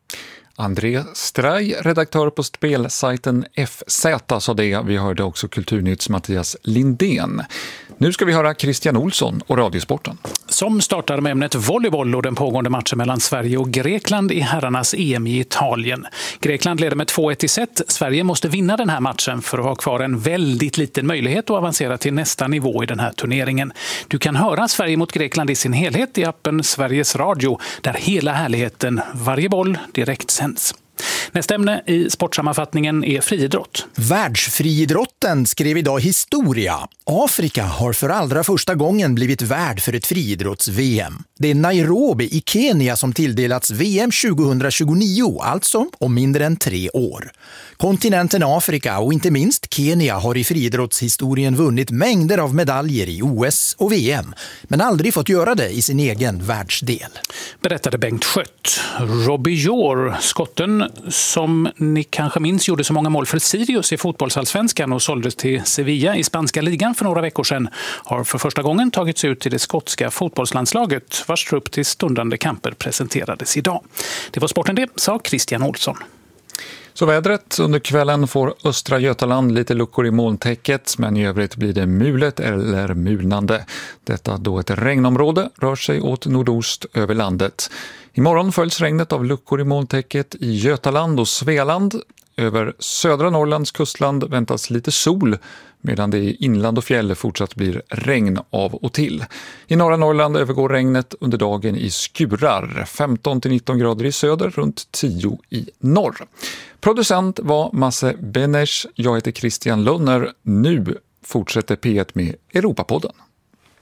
Speaker 15: André Straj, redaktör på spelsajten F Z, sa det. Vi hörde också Kulturnytts Mattias Lindén. Nu ska vi höra Christian Olsson och Radiosporten.
Speaker 11: Som startar med ämnet volleyboll och den pågående matchen mellan Sverige och Grekland i herrarnas E M i Italien. Grekland leder med två ett i set. Sverige måste vinna den här matchen för att ha kvar en väldigt liten möjlighet att avancera till nästa nivå i den här turneringen. Du kan höra Sverige mot Grekland i sin helhet i appen Sveriges Radio, där hela härligheten varje boll direkt sänds. Nästa ämne i sportsammanfattningen är friidrott.
Speaker 12: Världsfriidrotten skrev idag historia. Afrika har för allra första gången blivit värd för ett friidrotts-V M. Det är Nairobi i Kenya som tilldelats V M tjugohundratjugonio, alltså om mindre än tre år. Kontinenten Afrika och inte minst Kenya har i friidrottshistorien vunnit mängder av medaljer i O S och V M, men aldrig fått göra det i sin egen världsdel.
Speaker 11: Berättade Bengt Schött. Robbie Jor, skotten som ni kanske minns gjorde så många mål för Sirius i fotbollsallsvenskan och såldes till Sevilla i spanska ligan för några veckor sedan, har för första gången tagits ut till det skotska fotbollslandslaget vars trupp till stundande kamper presenterades idag. Det var sporten det, sa Christian Olsson.
Speaker 15: Så vädret. Under kvällen får östra Götaland lite luckor i molntäcket, men i övrigt blir det mulet eller mulnande. Detta då ett regnområde rör sig åt nordost över landet. Imorgon följs regnet av luckor i molntäcket i Götaland och Svealand. Över södra Norrlands kustland väntas lite sol, medan det i inland och fjäll fortsatt blir regn av och till. I norra Norrland övergår regnet under dagen i skurar, femton till nitton grader i söder, runt tio i norr. Producent var Masse Benesch, jag heter Christian Lönner. Nu fortsätter P ett med Europapodden.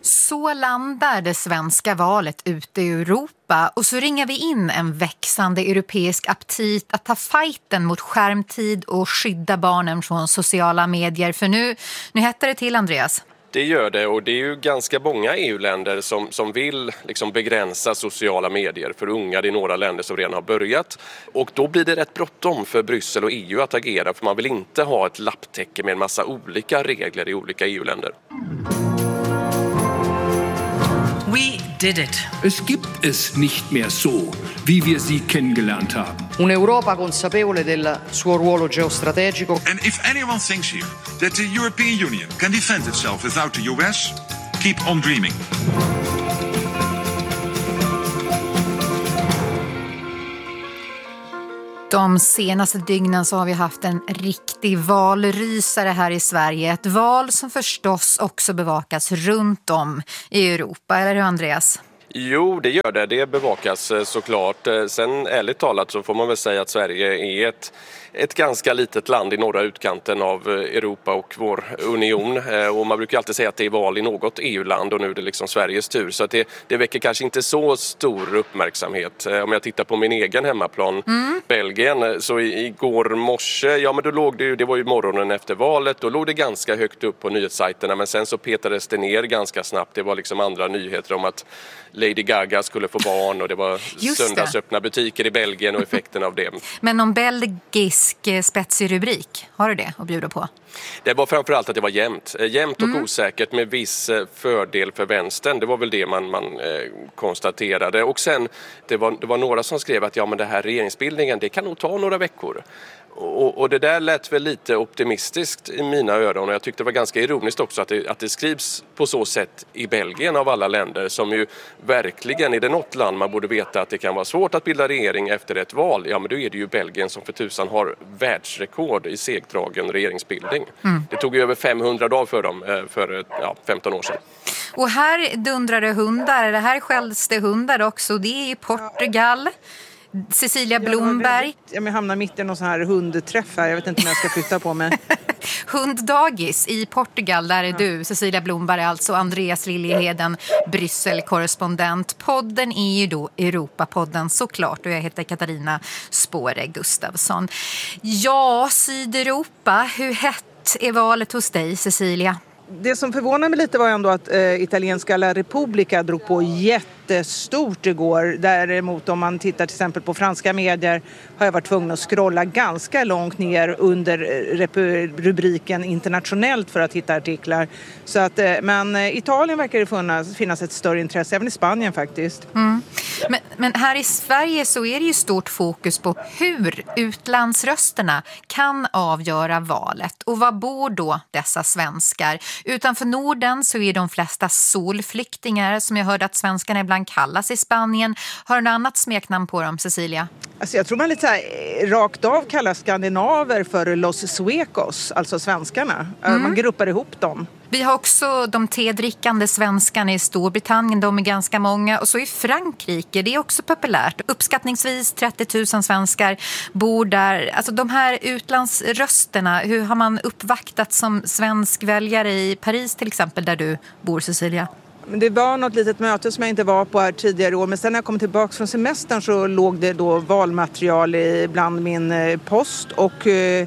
Speaker 13: Så landar det svenska valet ute i Europa och så ringer vi in en växande europeisk aptit att ta fighten mot skärmtid och skydda barnen från sociala medier. För nu, nu hettar det till, Andreas.
Speaker 14: Det gör det, och det är ju ganska många E U-länder som, som vill liksom begränsa sociala medier för unga. Det är några länder som redan har börjat. Och då blir det rätt bråttom för Bryssel och E U att agera, för man vill inte ha ett lapptäcke med en massa olika regler i olika E U-länder.
Speaker 16: We did it.
Speaker 17: Es gibt es nicht mehr so, wie wir sie kennengelernt haben.
Speaker 18: Un'Europa consapevole del suo ruolo geostrategico.
Speaker 19: And if anyone thinks here that the European Union can defend itself without the U S, keep on dreaming.
Speaker 13: De senaste dygnen så har vi haft en riktig valrysare här i Sverige. Ett val som förstås också bevakas runt om i Europa. Eller hur, Andreas?
Speaker 14: Jo, det gör det. Det bevakas såklart. Sen ärligt talat så får man väl säga att Sverige är ett, ett ganska litet land i norra utkanten av Europa och vår union. Och man brukar alltid säga att det är val i något E U-land och nu är det liksom Sveriges tur. Så att det, det väcker kanske inte så stor uppmärksamhet. Om jag tittar på min egen hemmaplan, mm. Belgien, så igår morse, ja men då låg det ju, det var ju morgonen efter valet, då låg det ganska högt upp på nyhetssajterna, men sen så petades det ner ganska snabbt. Det var liksom andra nyheter om att Lady Gaga skulle få barn och det var söndagsöppna butiker i Belgien och effekten av det.
Speaker 13: Men någon belgisk spetsig rubrik, har du det att bjuda på?
Speaker 14: Det var framförallt att det var jämnt. Jämnt och
Speaker 13: Mm.
Speaker 14: osäkert med viss fördel för vänstern. Det var väl det man, man eh, konstaterade. Och sen, det var, det var några som skrev att ja, men det här regeringsbildningen, det kan nog ta några veckor. Och, och det där lät väl lite optimistiskt i mina öron, och jag tyckte det var ganska ironiskt också att det, att det skrivs på så sätt i Belgien av alla länder, som ju verkligen, är det något land man borde veta att det kan vara svårt att bilda regering efter ett val, ja men då är det ju Belgien som för tusan har världsrekord i segdragen regeringsbildning. Mm. Det tog ju över femhundra dagar för dem för ja, femton år sedan.
Speaker 13: Och här dundrar det hundar, det här skälls det hundar också, det är i Portugal. Cecilia Blomberg.
Speaker 27: Jag hamnar mitt i någon sån här hundträff här. Jag vet inte om jag ska flytta på mig.
Speaker 13: Hunddagis i Portugal, där är du, Cecilia Blomberg, alltså Andreas Liljeheden, Bryssel-korrespondent. Podden är ju då Europapodden såklart, och jag heter Katarina Spåre Gustafsson. Ja, Sydeuropa, hur hett är valet hos dig, Cecilia?
Speaker 27: Det som förvånar mig lite var ändå att eh, italienska La Repubblica drog på jättestort igår. Däremot om man tittar till exempel på franska medier har jag varit tvungen att scrolla ganska långt ner under rep- rubriken internationellt för att hitta artiklar. Så att, eh, men eh, Italien verkar det finnas, finnas ett större intresse, även i Spanien faktiskt.
Speaker 13: Mm. Men, men här i Sverige så är det ju stort fokus på hur utlandsrösterna kan avgöra valet. Och var bor då dessa svenskar? Utanför Norden så är de flesta solflyktingar, som jag hörde att svenskarna ibland kallas i Spanien. Har du något annat smeknamn på dem, Cecilia?
Speaker 27: Alltså jag tror man lite så här, rakt av kallar skandinaver för los suecos, alltså svenskarna. Mm. Man gruppar ihop dem.
Speaker 13: Vi har också de tedrickande svenskarna i Storbritannien, de är ganska många. Och så i Frankrike, det är också populärt. Uppskattningsvis trettio tusen svenskar bor där. Alltså de här utlandsrösterna, hur har man uppvaktat som svensk väljare i Paris till exempel, där du bor, Cecilia?
Speaker 27: Det var något litet möte som jag inte var på här tidigare år, men sen när jag kom tillbaka från semestern så låg det då valmaterial bland min post, och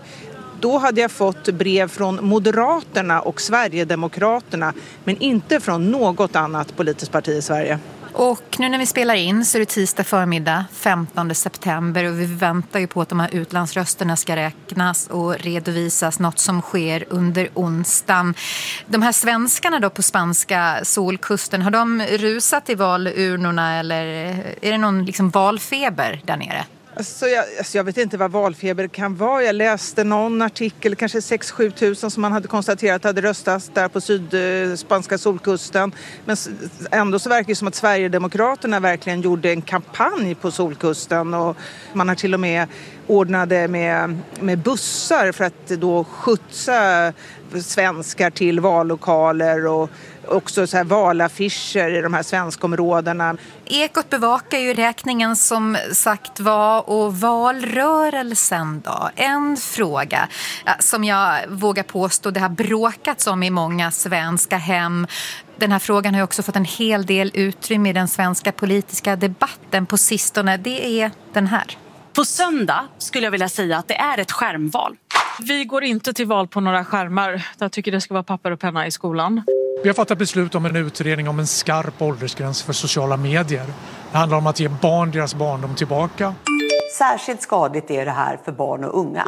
Speaker 27: då hade jag fått brev från Moderaterna och Sverigedemokraterna, men inte från något annat politiskt parti i Sverige.
Speaker 13: Och nu när vi spelar in så är det tisdag förmiddag, femtonde september, och vi väntar ju på att de här utlandsrösterna ska räknas och redovisas, något som sker under onsdagen. De här svenskarna då på spanska solkusten, har de rusat i valurnorna, eller är det någon liksom valfeber där nere?
Speaker 27: Alltså jag, alltså jag vet inte vad valfeber kan vara. Jag läste någon artikel, kanske sex till sju tusen som man hade konstaterat hade röstats där på sydspanska solkusten. Men ändå så verkar det som att Sverigedemokraterna verkligen gjorde en kampanj på solkusten, och man har till och med ordnade med, med bussar för att då skjutsa svenskar till vallokaler, och också så här valaffischer i de här svenska områdena.
Speaker 13: Ekot bevakar ju räkningen som sagt var, och valrörelsen då. En fråga som jag vågar påstå det har bråkats om i många svenska hem. Den här frågan har ju också fått en hel del utrymme i den svenska politiska debatten på sistone. Det är den här.
Speaker 2: På söndag skulle jag vilja säga att det är ett skärmval.
Speaker 20: Vi går inte till val på några skärmar. Jag tycker det ska vara papper och penna i skolan.
Speaker 21: Vi har fattat beslut om en utredning om en skarp åldersgräns för sociala medier. Det handlar om att ge barn deras barndom tillbaka.
Speaker 22: Särskilt skadligt är det här för barn och unga.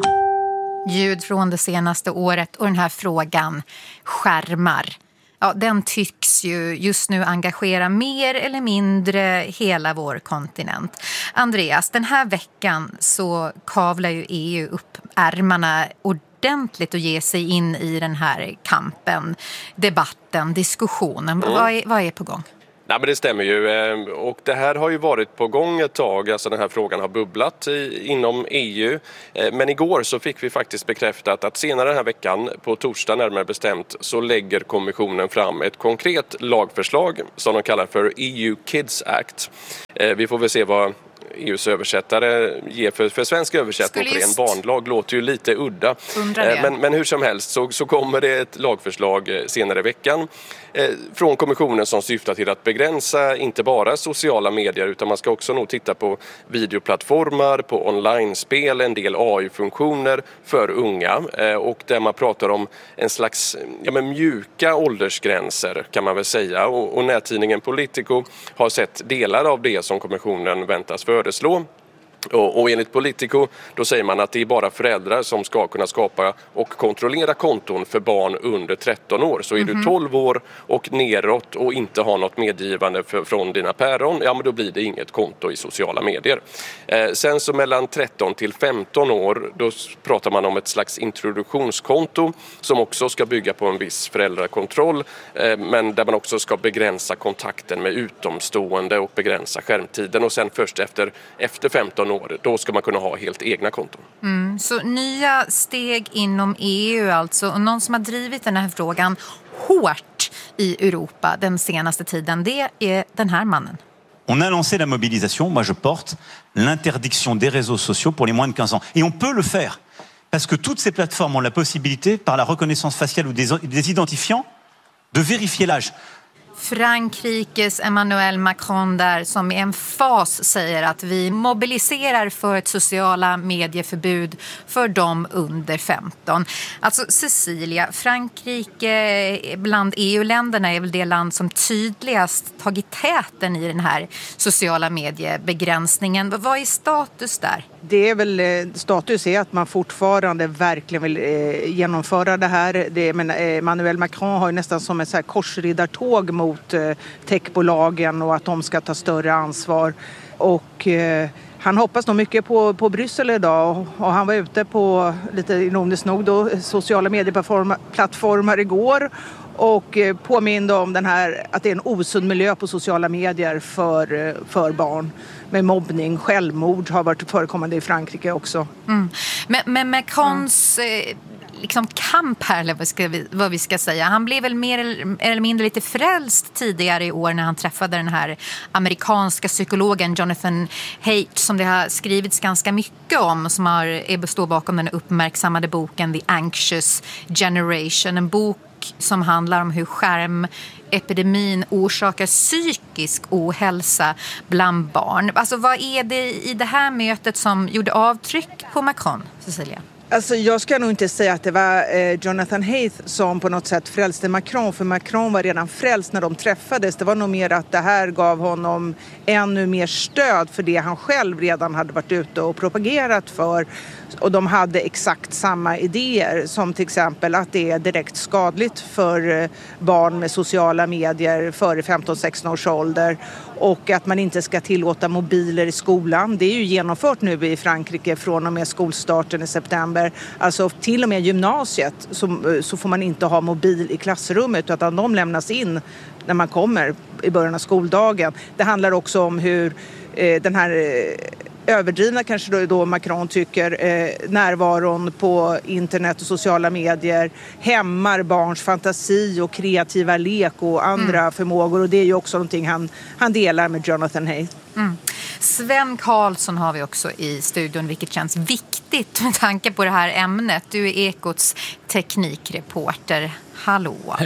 Speaker 13: Ljud från det senaste året och den här frågan, skärmar. Ja, den tycks ju just nu engagera mer eller mindre hela vår kontinent. Andreas, den här veckan så kavlar ju E U upp ärmarna ordentligt och ger sig in i den här kampen, debatten, diskussionen. Mm. Vad är, vad är på gång?
Speaker 14: Nej, men det stämmer ju, och det här har ju varit på gång ett tag, alltså den här frågan har bubblat i, inom E U. Men igår så fick vi faktiskt bekräftat att senare den här veckan, på torsdag närmare bestämt, så lägger kommissionen fram ett konkret lagförslag som de kallar för E U Kids Act. Vi får väl se vad E U:s översättare ger för, för svensk översättning på en barnlag. Låter ju lite udda. Men, men hur som helst så, så kommer det ett lagförslag senare i veckan eh, från kommissionen som syftar till att begränsa inte bara sociala medier, utan man ska också nog titta på videoplattformar, på online-spel, en del A I-funktioner för unga, eh, och där man pratar om en slags ja, men mjuka åldersgränser kan man väl säga, och, och nättidningen Politico har sett delar av det som kommissionen väntas föreslå. Och, och enligt Politico då säger man att det är bara föräldrar som ska kunna skapa och kontrollera konton för barn under tretton år. Så är mm-hmm. du tolv år och neråt och inte har något medgivande för, från dina päron, ja men då blir det inget konto i sociala medier. Eh, sen så mellan tretton till femton år då pratar man om ett slags introduktionskonto som också ska bygga på en viss föräldrakontroll, eh, men där man också ska begränsa kontakten med utomstående och begränsa skärmtiden, och sen först efter, efter femton år då ska man kunna ha helt egna konton.
Speaker 13: Mm, så nya steg inom E U alltså, och någon som har drivit den här frågan hårt i Europa den senaste tiden, det är den här mannen.
Speaker 23: On a lancé la mobilisation, moi je porte l'interdiction des réseaux sociaux pour les moins de quinze ans. Et on peut le faire, parce que toutes ces plateformes ont la possibilité, par la reconnaissance faciale ou des, des identifiants, de vérifier l'âge.
Speaker 13: Frankrikes Emmanuel Macron där som i en fas säger att vi mobiliserar för ett sociala medieförbud för dem under femton. Alltså Cecilia, Frankrike bland E U-länderna är väl det land som tydligast tagit täten i den här sociala mediebegränsningen. Vad är status där?
Speaker 27: Det är väl status är att man fortfarande verkligen vill eh, genomföra det här. Det, men, eh, Emmanuel Macron har ju nästan som ett så här korsriddartåg mot eh, techbolagen och att de ska ta större ansvar. Och eh, han hoppas nog mycket på, på Bryssel idag, och, och han var ute på lite ironiskt nog då, sociala medieplattformar igår och eh, påminde om den här, att det är en osund miljö på sociala medier för, för barn. Med mobbning, självmord har varit förekommande i Frankrike också.
Speaker 13: Mm. Men, men Macrons mm. eh, liksom kamp här, eller vad, ska vi, vad vi ska säga. Han blev väl mer eller mindre lite frälst tidigare i år när han träffade den här amerikanska psykologen Jonathan Haidt, som det har skrivits ganska mycket om, som har, står bakom den uppmärksammade boken The Anxious Generation. En bok som handlar om hur skärmepidemin orsakar psykisk ohälsa bland barn. Alltså vad är det i det här mötet som gjorde avtryck på Macron, Cecilia?
Speaker 27: Alltså jag ska nog inte säga att det var eh, Jonathan Haidt som på något sätt frälste Macron, för Macron var redan frälst när de träffades. Det var nog mer att det här gav honom ännu mer stöd för det han själv redan hade varit ute och propagerat för. Och de hade exakt samma idéer, som till exempel att det är direkt skadligt för barn med sociala medier före femton sexton års ålder, och att man inte ska tillåta mobiler i skolan. Det är ju genomfört nu i Frankrike från och med skolstarten i september. Alltså till och med gymnasiet så, så får man inte ha mobil i klassrummet, utan de lämnas in när man kommer i början av skoldagen. Det handlar också om hur eh, den här eh, överdrivna, kanske då, då Macron tycker, eh, närvaron på internet och sociala medier hämmar barns fantasi och kreativa lek och andra mm. förmågor, och det är ju också någonting han, han delar med Jonathan Haidt.
Speaker 13: Mm. Sven Karlsson har vi också i studion, vilket känns viktigt med tanke på det här ämnet. Du är Ekots teknikreporter. Hallå.
Speaker 24: Hej.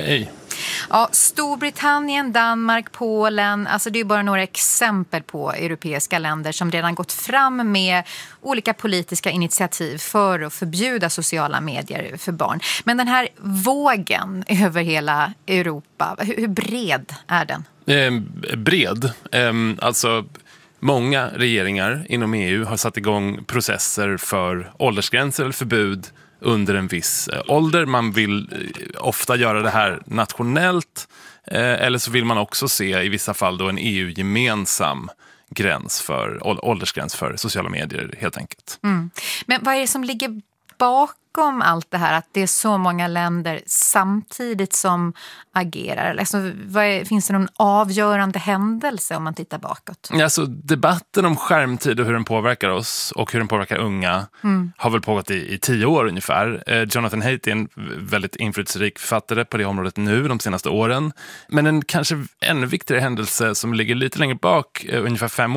Speaker 13: Ja, Storbritannien, Danmark, Polen, alltså det är bara några exempel på europeiska länder som redan gått fram med olika politiska initiativ för att förbjuda sociala medier för barn. Men den här vågen över hela Europa, hur, hur bred är den?
Speaker 1: Eh, bred, eh, alltså många regeringar inom E U har satt igång processer för åldersgränser eller förbud under en viss ålder. Man vill ofta göra det här nationellt, eller så vill man också se i vissa fall då en E U-gemensam gräns för, åldersgräns för sociala medier helt enkelt.
Speaker 13: Mm. Men vad är det som ligger bakom allt det här, att det är så många länder samtidigt som agerar? Alltså, vad är, finns det någon avgörande händelse om man tittar bakåt?
Speaker 1: Alltså, debatten om skärmtid och hur den påverkar oss och hur den påverkar unga mm. har väl pågått i, i tio år ungefär. Eh, Jonathan Haidt är en väldigt inflytelserik författare på det området nu de senaste åren. Men en kanske ännu viktigare händelse som ligger lite längre bak, eh, ungefär fem